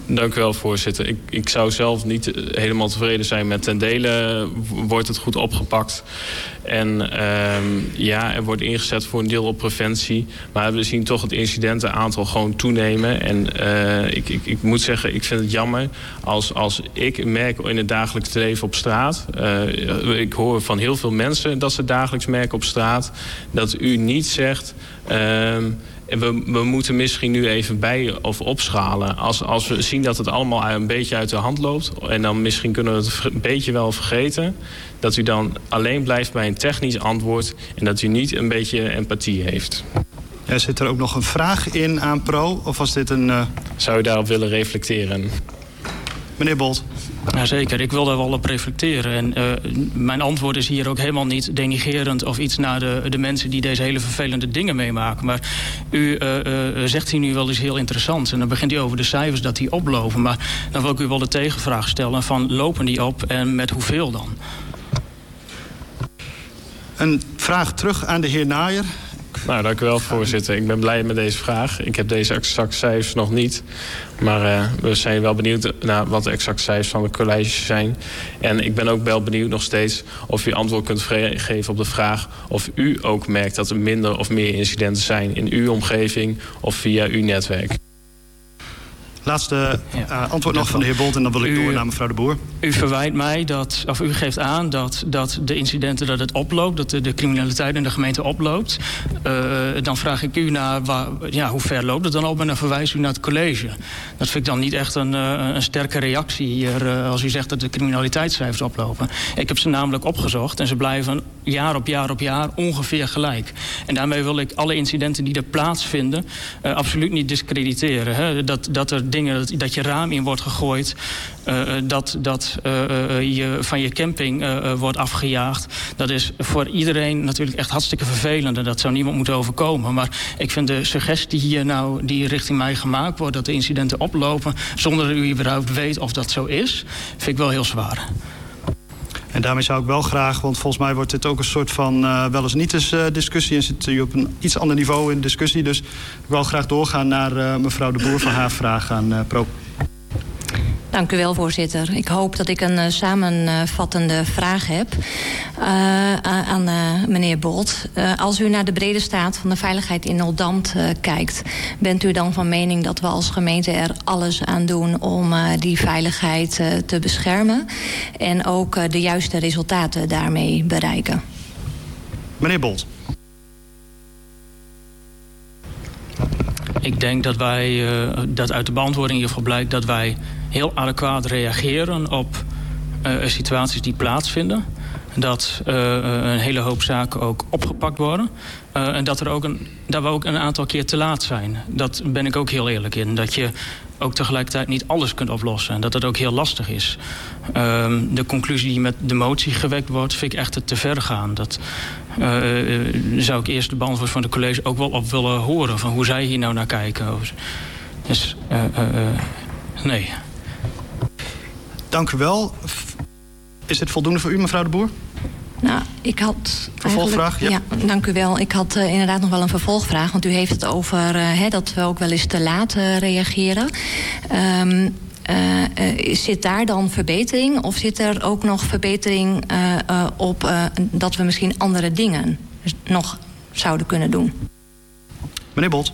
Dank u wel, voorzitter. Ik, ik zou zelf niet helemaal tevreden zijn met ten dele wordt het goed opgepakt. En uh, ja, er wordt ingezet voor een deel op preventie. Maar we zien toch het incidentenaantal gewoon toenemen. En uh, ik, ik, ik moet zeggen, ik vind het jammer als, als ik merk in het dagelijks leven op straat. Uh, ik hoor van heel veel mensen dat ze dagelijks merken op straat. Dat u niet zegt... Uh, En we, we moeten misschien nu even bij of opschalen. Als, als we zien dat het allemaal een beetje uit de hand loopt... en dan misschien kunnen we het een beetje wel vergeten... dat u dan alleen blijft bij een technisch antwoord... en dat u niet een beetje empathie heeft. Er zit er ook nog een vraag in aan Pro? Of was dit een... Uh... Zou u daarop willen reflecteren? Meneer Bolt. Ja, zeker, ik wil daar wel op reflecteren. En uh, mijn antwoord is hier ook helemaal niet denigerend... of iets naar de, de mensen die deze hele vervelende dingen meemaken. Maar u uh, uh, zegt hier nu wel eens heel interessant. En dan begint u over de cijfers dat die oplopen. Maar dan wil ik u wel de tegenvraag stellen van... lopen die op en met hoeveel dan? Een vraag terug aan de heer Naaier. Nou, dank u wel, voorzitter. Ik ben blij met deze vraag. Ik heb deze exacte cijfers nog niet. Maar uh, we zijn wel benieuwd naar wat de exacte cijfers van de college zijn. En ik ben ook wel benieuwd nog steeds of u antwoord kunt geven op de vraag... of u ook merkt dat er minder of meer incidenten zijn in uw omgeving of via uw netwerk. Laatste uh, antwoord nog van de heer Bolt en dan wil ik u, door naar mevrouw de Boer. U verwijt mij dat, of u geeft aan dat, dat de incidenten dat het oploopt, dat de, de criminaliteit in de gemeente oploopt. Uh, dan vraag ik u naar waar, ja, hoe ver loopt het dan op en dan verwijst u naar het college. Dat vind ik dan niet echt een, uh, een sterke reactie hier uh, als u zegt dat de criminaliteitscijfers oplopen. Ik heb ze namelijk opgezocht en ze blijven jaar op jaar op jaar ongeveer gelijk. En daarmee wil ik alle incidenten die er plaatsvinden uh, absoluut niet discrediteren. Hè. Dat, dat er dingen, dat, dat je raam in wordt gegooid, uh, dat, dat uh, uh, je van je camping uh, wordt afgejaagd. Dat is voor iedereen natuurlijk echt hartstikke vervelend en dat zou niemand moeten overkomen. Maar ik vind de suggestie hier nou die richting mij gemaakt wordt, dat de incidenten oplopen zonder dat u überhaupt weet of dat zo is, vind ik wel heel zwaar. En daarmee zou ik wel graag, want volgens mij wordt dit ook een soort van uh, wel eens niet eens uh, discussie en zit u op een iets ander niveau in discussie. Dus ik wil graag doorgaan naar uh, mevrouw de Boer van haar vraag aan uh, Pro. Dank u wel, voorzitter. Ik hoop dat ik een uh, samenvattende vraag heb uh, aan uh, meneer Bolt. Uh, als u naar de brede staat van de veiligheid in Oldambt uh, kijkt, bent u dan van mening dat we als gemeente er alles aan doen om uh, die veiligheid uh, te beschermen en ook uh, de juiste resultaten daarmee bereiken? Meneer Bolt. Ik denk dat wij, uh, dat uit de beantwoording in ieder geval blijkt dat wij heel adequaat reageren op uh, situaties die plaatsvinden. Dat uh, een hele hoop zaken ook opgepakt worden. Uh, en dat, er ook een, dat we ook een aantal keer te laat zijn. Dat ben ik ook heel eerlijk in. Dat je ook tegelijkertijd niet alles kunt oplossen. En dat het ook heel lastig is. Uh, de conclusie die met de motie gewekt wordt, vind ik echt te ver gaan. Dat uh, uh, zou ik eerst de beantwoord van de college ook wel op willen horen. Van hoe zij hier nou naar kijken. Dus uh, uh, uh, nee. Dank u wel. Is dit voldoende voor u, mevrouw de Boer? Nou, ik had... Vervolgvraag? Ja. ja, dank u wel. Ik had uh, inderdaad nog wel een vervolgvraag. Want u heeft het over uh, hè, dat we ook wel eens te laat uh, reageren. Um, uh, uh, zit daar dan verbetering? Of zit er ook nog verbetering uh, uh, op uh, dat we misschien andere dingen nog zouden kunnen doen? Meneer Bolt.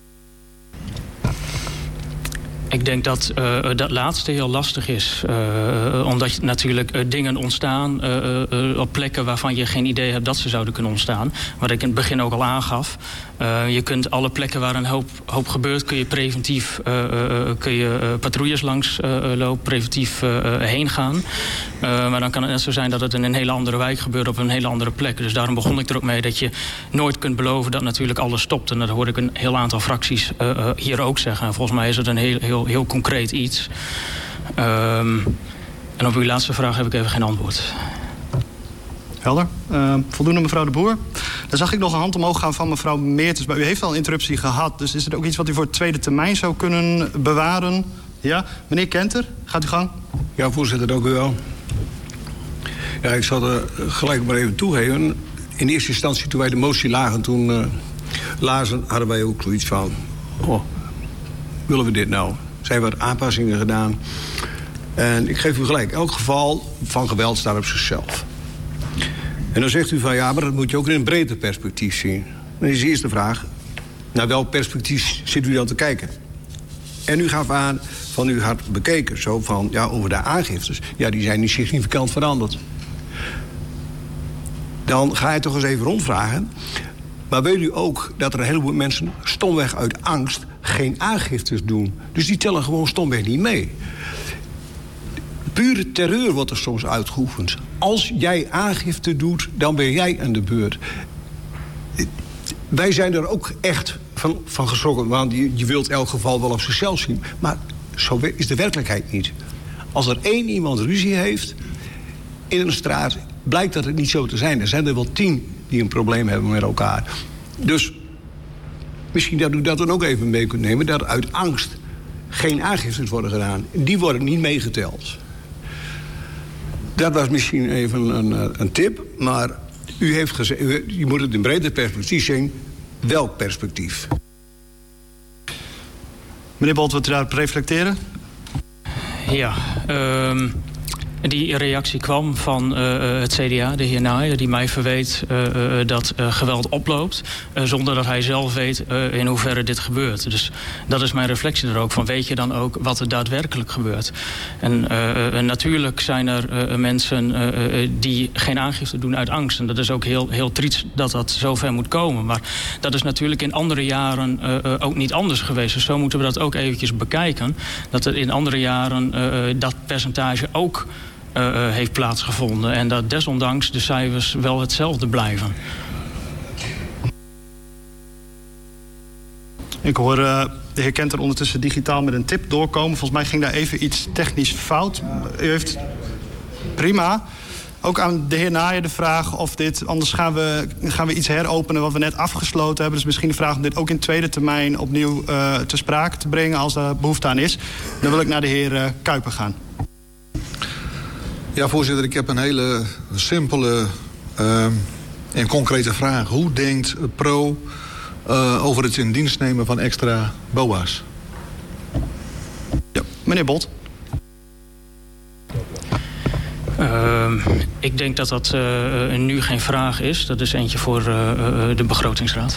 Ik denk dat uh, dat laatste heel lastig is. Uh, omdat natuurlijk uh, dingen ontstaan uh, uh, op plekken waarvan je geen idee hebt dat ze zouden kunnen ontstaan. Wat ik in het begin ook al aangaf. Uh, je kunt alle plekken waar een hoop, hoop gebeurt, kun je preventief uh, uh, kun je, uh, patrouilles langs uh, lopen, preventief uh, uh, heen gaan. Uh, maar dan kan het net zo zijn dat het in een hele andere wijk gebeurt op een hele andere plek. Dus daarom begon ik er ook mee dat je nooit kunt beloven dat natuurlijk alles stopt. En dat hoorde ik een heel aantal fracties uh, uh, hier ook zeggen. En volgens mij is het een heel, heel, heel concreet iets. Um, en op uw laatste vraag heb ik even geen antwoord. Helder. Uh, voldoende, mevrouw de Boer. Dan zag ik nog een hand omhoog gaan van mevrouw Meertens. Maar u heeft al een interruptie gehad. Dus is het ook iets wat u voor de tweede termijn zou kunnen bewaren? Ja, meneer Kenter, gaat u gang. Ja, voorzitter, dank u wel. Ja, ik zal er gelijk maar even toegeven. In eerste instantie, toen wij de motie lagen, toen uh, lazen, hadden wij ook zoiets van... Oh, willen we dit nou? zijn wat aanpassingen gedaan. En ik geef u gelijk, elk geval van geweld staat op zichzelf. En dan zegt u van ja, maar dat moet je ook in een breder perspectief zien. Dan is de eerste vraag, naar welk perspectief zit u dan te kijken? En u gaf aan van u had bekeken, zo van ja, over de aangiftes. Ja, die zijn niet significant veranderd. Dan ga je toch eens even rondvragen. Maar weet u ook dat er een heleboel mensen stomweg uit angst geen aangiftes doen? Dus die tellen gewoon stomweg niet mee. Pure terreur wordt er soms uitgeoefend. Als jij aangifte doet, dan ben jij aan de beurt. Wij zijn er ook echt van, van geschrokken. Want je, je wilt elk geval wel op zichzelf zien. Maar zo is de werkelijkheid niet. Als er één iemand ruzie heeft in een straat, blijkt dat het niet zo te zijn. Er zijn er wel tien die een probleem hebben met elkaar. Dus misschien dat u dat dan ook even mee kunt nemen, dat uit angst geen aangiftes worden gedaan. Die worden niet meegeteld. Dat was misschien even een, een tip, maar u heeft gezegd, u, je moet het in breder perspectief zien. Welk perspectief? Meneer Bolt, wilt u daarop reflecteren? Ja, um... die reactie kwam van uh, het C D A, de heer Naaien, die mij verweet uh, uh, dat uh, geweld oploopt, uh, zonder dat hij zelf weet uh, in hoeverre dit gebeurt. Dus dat is mijn reflectie er ook van. Weet je dan ook wat er daadwerkelijk gebeurt? En uh, uh, natuurlijk zijn er uh, mensen uh, uh, die geen aangifte doen uit angst. En dat is ook heel, heel triest dat dat zover moet komen. Maar dat is natuurlijk in andere jaren uh, uh, ook niet anders geweest. Dus zo moeten we dat ook eventjes bekijken. Dat er in andere jaren uh, dat percentage ook Uh, uh, heeft plaatsgevonden. En dat desondanks de cijfers wel hetzelfde blijven. Ik hoor uh, de heer Kenter ondertussen digitaal met een tip doorkomen. Volgens mij ging daar even iets technisch fout. U heeft prima. Ook aan de heer Naaien de vraag of dit... anders gaan we, gaan we iets heropenen wat we net afgesloten hebben. Dus misschien de vraag om dit ook in tweede termijn opnieuw uh, te sprake te brengen als er behoefte aan is. Dan wil ik naar de heer uh, Kuiper gaan. Ja, voorzitter, ik heb een hele simpele uh, en concrete vraag. Hoe denkt Pro uh, over het in dienst nemen van extra B O A's? Ja, meneer Bot. Uh, ik denk dat dat uh, nu geen vraag is. Dat is eentje voor uh, uh, de begrotingsraad.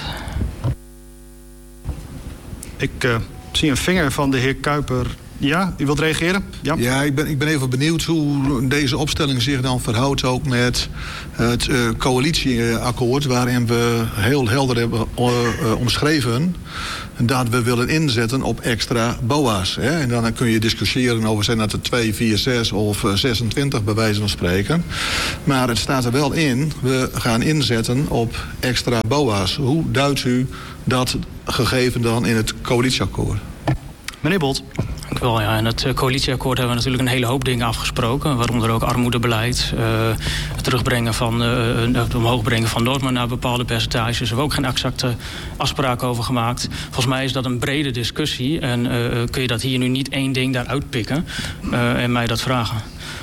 Ik uh, zie een vinger van de heer Kuiper. Ja, u wilt reageren? Ja, ja ik, ben, ik ben even benieuwd hoe deze opstelling zich dan verhoudt ook met het uh, coalitieakkoord, waarin we heel helder hebben uh, uh, omschreven dat we willen inzetten op extra B O A's. Hè? En dan kun je discussiëren over zijn dat er twee, vier, zes of uh, zesentwintig bij wijze van spreken. Maar het staat er wel in, we gaan inzetten op extra B O A's. Hoe duidt u dat gegeven dan in het coalitieakkoord? Meneer Bolt. Dank u wel, ja. In het coalitieakkoord hebben we natuurlijk een hele hoop dingen afgesproken. Waaronder ook armoedebeleid, uh, het terugbrengen van, uh, het omhoog brengen van normen naar bepaalde percentages. We hebben ook geen exacte afspraken over gemaakt. Volgens mij is dat een brede discussie. En uh, kun je dat hier nu niet één ding daaruit pikken uh, en mij dat vragen.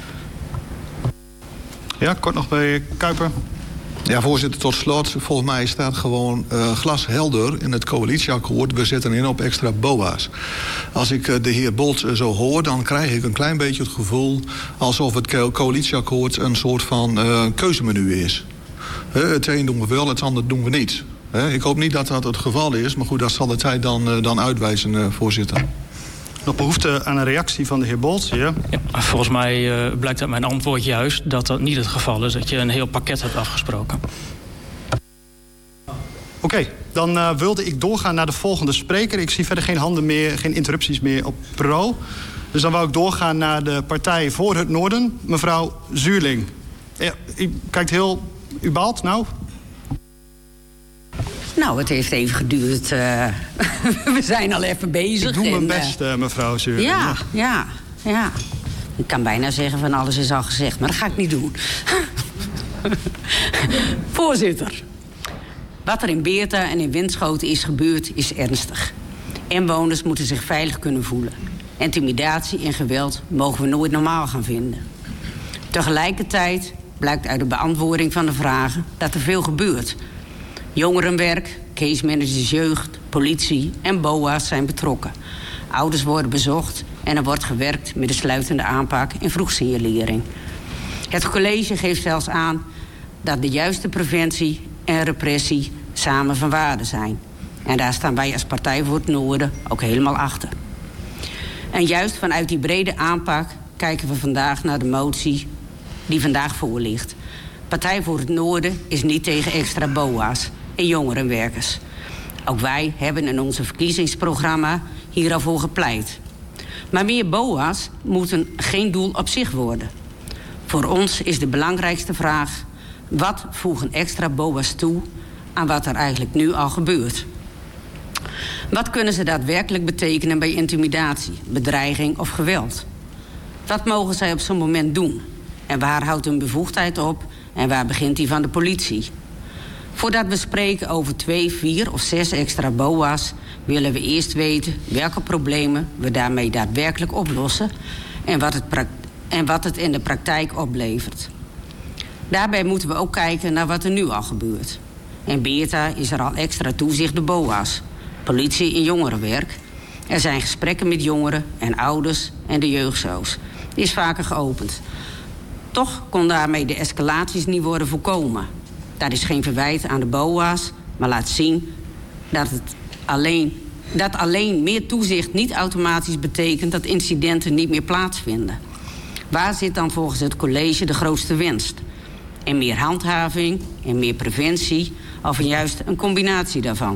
Ja, kort nog bij Kuiper. Ja, voorzitter, tot slot. Volgens mij staat gewoon uh, glashelder in het coalitieakkoord. We zetten in op extra B O A's. Als ik uh, de heer Bolt uh, zo hoor, dan krijg ik een klein beetje het gevoel alsof het co- coalitieakkoord een soort van uh, keuzemenu is. Uh, het een doen we wel, het ander doen we niet. Uh, ik hoop niet dat dat het geval is, maar goed, dat zal de tijd dan, uh, dan uitwijzen, uh, voorzitter. Nog behoefte aan een reactie van de heer Bolt? Ja. Ja, volgens mij uh, blijkt uit mijn antwoord juist dat dat niet het geval is. Dat je een heel pakket hebt afgesproken. Oké, okay, dan uh, wilde ik doorgaan naar de volgende spreker. Ik zie verder geen handen meer, geen interrupties meer op Pro. Dus dan wou ik doorgaan naar de Partij voor het Noorden. Mevrouw Zuurling. Ja, u kijkt heel... U baalt nou? Nou, het heeft even geduurd. Uh, we zijn al even bezig. Ik doe mijn en, best, uh, mevrouw Zuurling. Ja, ja, ja. Ik kan bijna zeggen van alles is al gezegd, maar dat ga ik niet doen. Voorzitter. Wat er in Beerta en in Winschoten is gebeurd, is ernstig. Inwoners moeten zich veilig kunnen voelen. Intimidatie en geweld mogen we nooit normaal gaan vinden. Tegelijkertijd blijkt uit de beantwoording van de vragen dat er veel gebeurt. Jongerenwerk, case managers jeugd, politie en B O A's zijn betrokken. Ouders worden bezocht en er wordt gewerkt met de sluitende aanpak en vroegsignalering. Het college geeft zelfs aan dat de juiste preventie en repressie samen van waarde zijn. En daar staan wij als Partij voor het Noorden ook helemaal achter. En juist vanuit die brede aanpak kijken we vandaag naar de motie die vandaag voor ligt. Partij voor het Noorden is niet tegen extra B O A's en jongerenwerkers. Ook wij hebben in onze verkiezingsprogramma hier al voor gepleit. Maar meer B O A's moeten geen doel op zich worden. Voor ons is de belangrijkste vraag: wat voegen extra B O A's toe aan wat er eigenlijk nu al gebeurt? Wat kunnen ze daadwerkelijk betekenen bij intimidatie, bedreiging of geweld? Wat mogen zij op zo'n moment doen? En waar houdt hun bevoegdheid op en waar begint die van de politie? Voordat we spreken over twee, vier of zes extra B O A's willen we eerst weten welke problemen we daarmee daadwerkelijk oplossen en wat het, en wat het in de praktijk oplevert. Daarbij moeten we ook kijken naar wat er nu al gebeurt. In Beerta is er al extra toezicht op B O A's, politie en jongerenwerk. Er zijn gesprekken met jongeren en ouders en de jeugdzoos. Die is vaker geopend. Toch kon daarmee de escalaties niet worden voorkomen. Dat is geen verwijt aan de B O A's, maar laat zien dat, het alleen, dat alleen meer toezicht niet automatisch betekent dat incidenten niet meer plaatsvinden. Waar zit dan volgens het college de grootste winst? En meer handhaving, en meer preventie, of juist een combinatie daarvan?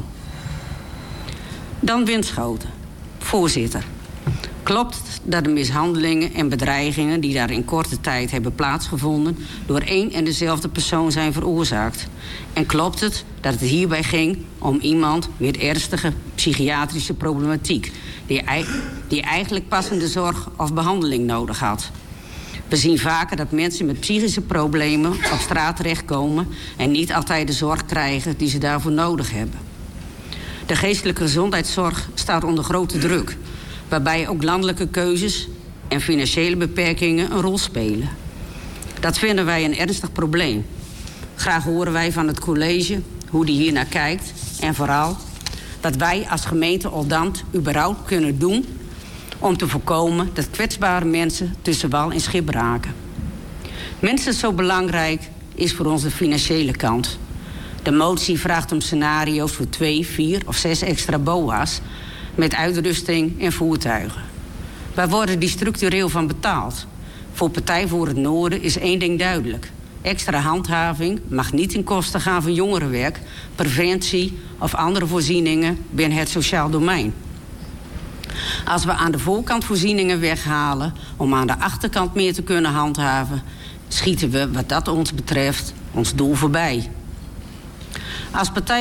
Dan Winschoten. Voorzitter. Klopt dat de mishandelingen en bedreigingen die daar in korte tijd hebben plaatsgevonden door één en dezelfde persoon zijn veroorzaakt? En klopt het dat het hierbij ging om iemand met ernstige psychiatrische problematiek die, die eigenlijk passende zorg of behandeling nodig had? We zien vaker dat mensen met psychische problemen op straat terechtkomen en niet altijd de zorg krijgen die ze daarvoor nodig hebben. De geestelijke gezondheidszorg staat onder grote druk, waarbij ook landelijke keuzes en financiële beperkingen een rol spelen. Dat vinden wij een ernstig probleem. Graag horen wij van het college hoe die hier naar kijkt en vooral wat wij als gemeente Oldambt überhaupt kunnen doen om te voorkomen dat kwetsbare mensen tussen wal en schip raken. Minstens zo belangrijk is voor ons de financiële kant. De motie vraagt om scenario's voor twee, vier of zes extra B O A's met uitrusting en voertuigen. Waar worden die structureel van betaald? Voor Partij voor het Noorden is één ding duidelijk. Extra handhaving mag niet ten koste gaan van jongerenwerk, preventie of andere voorzieningen binnen het sociaal domein. Als we aan de voorkant voorzieningen weghalen om aan de achterkant meer te kunnen handhaven, schieten we wat dat ons betreft ons doel voorbij. Als Partij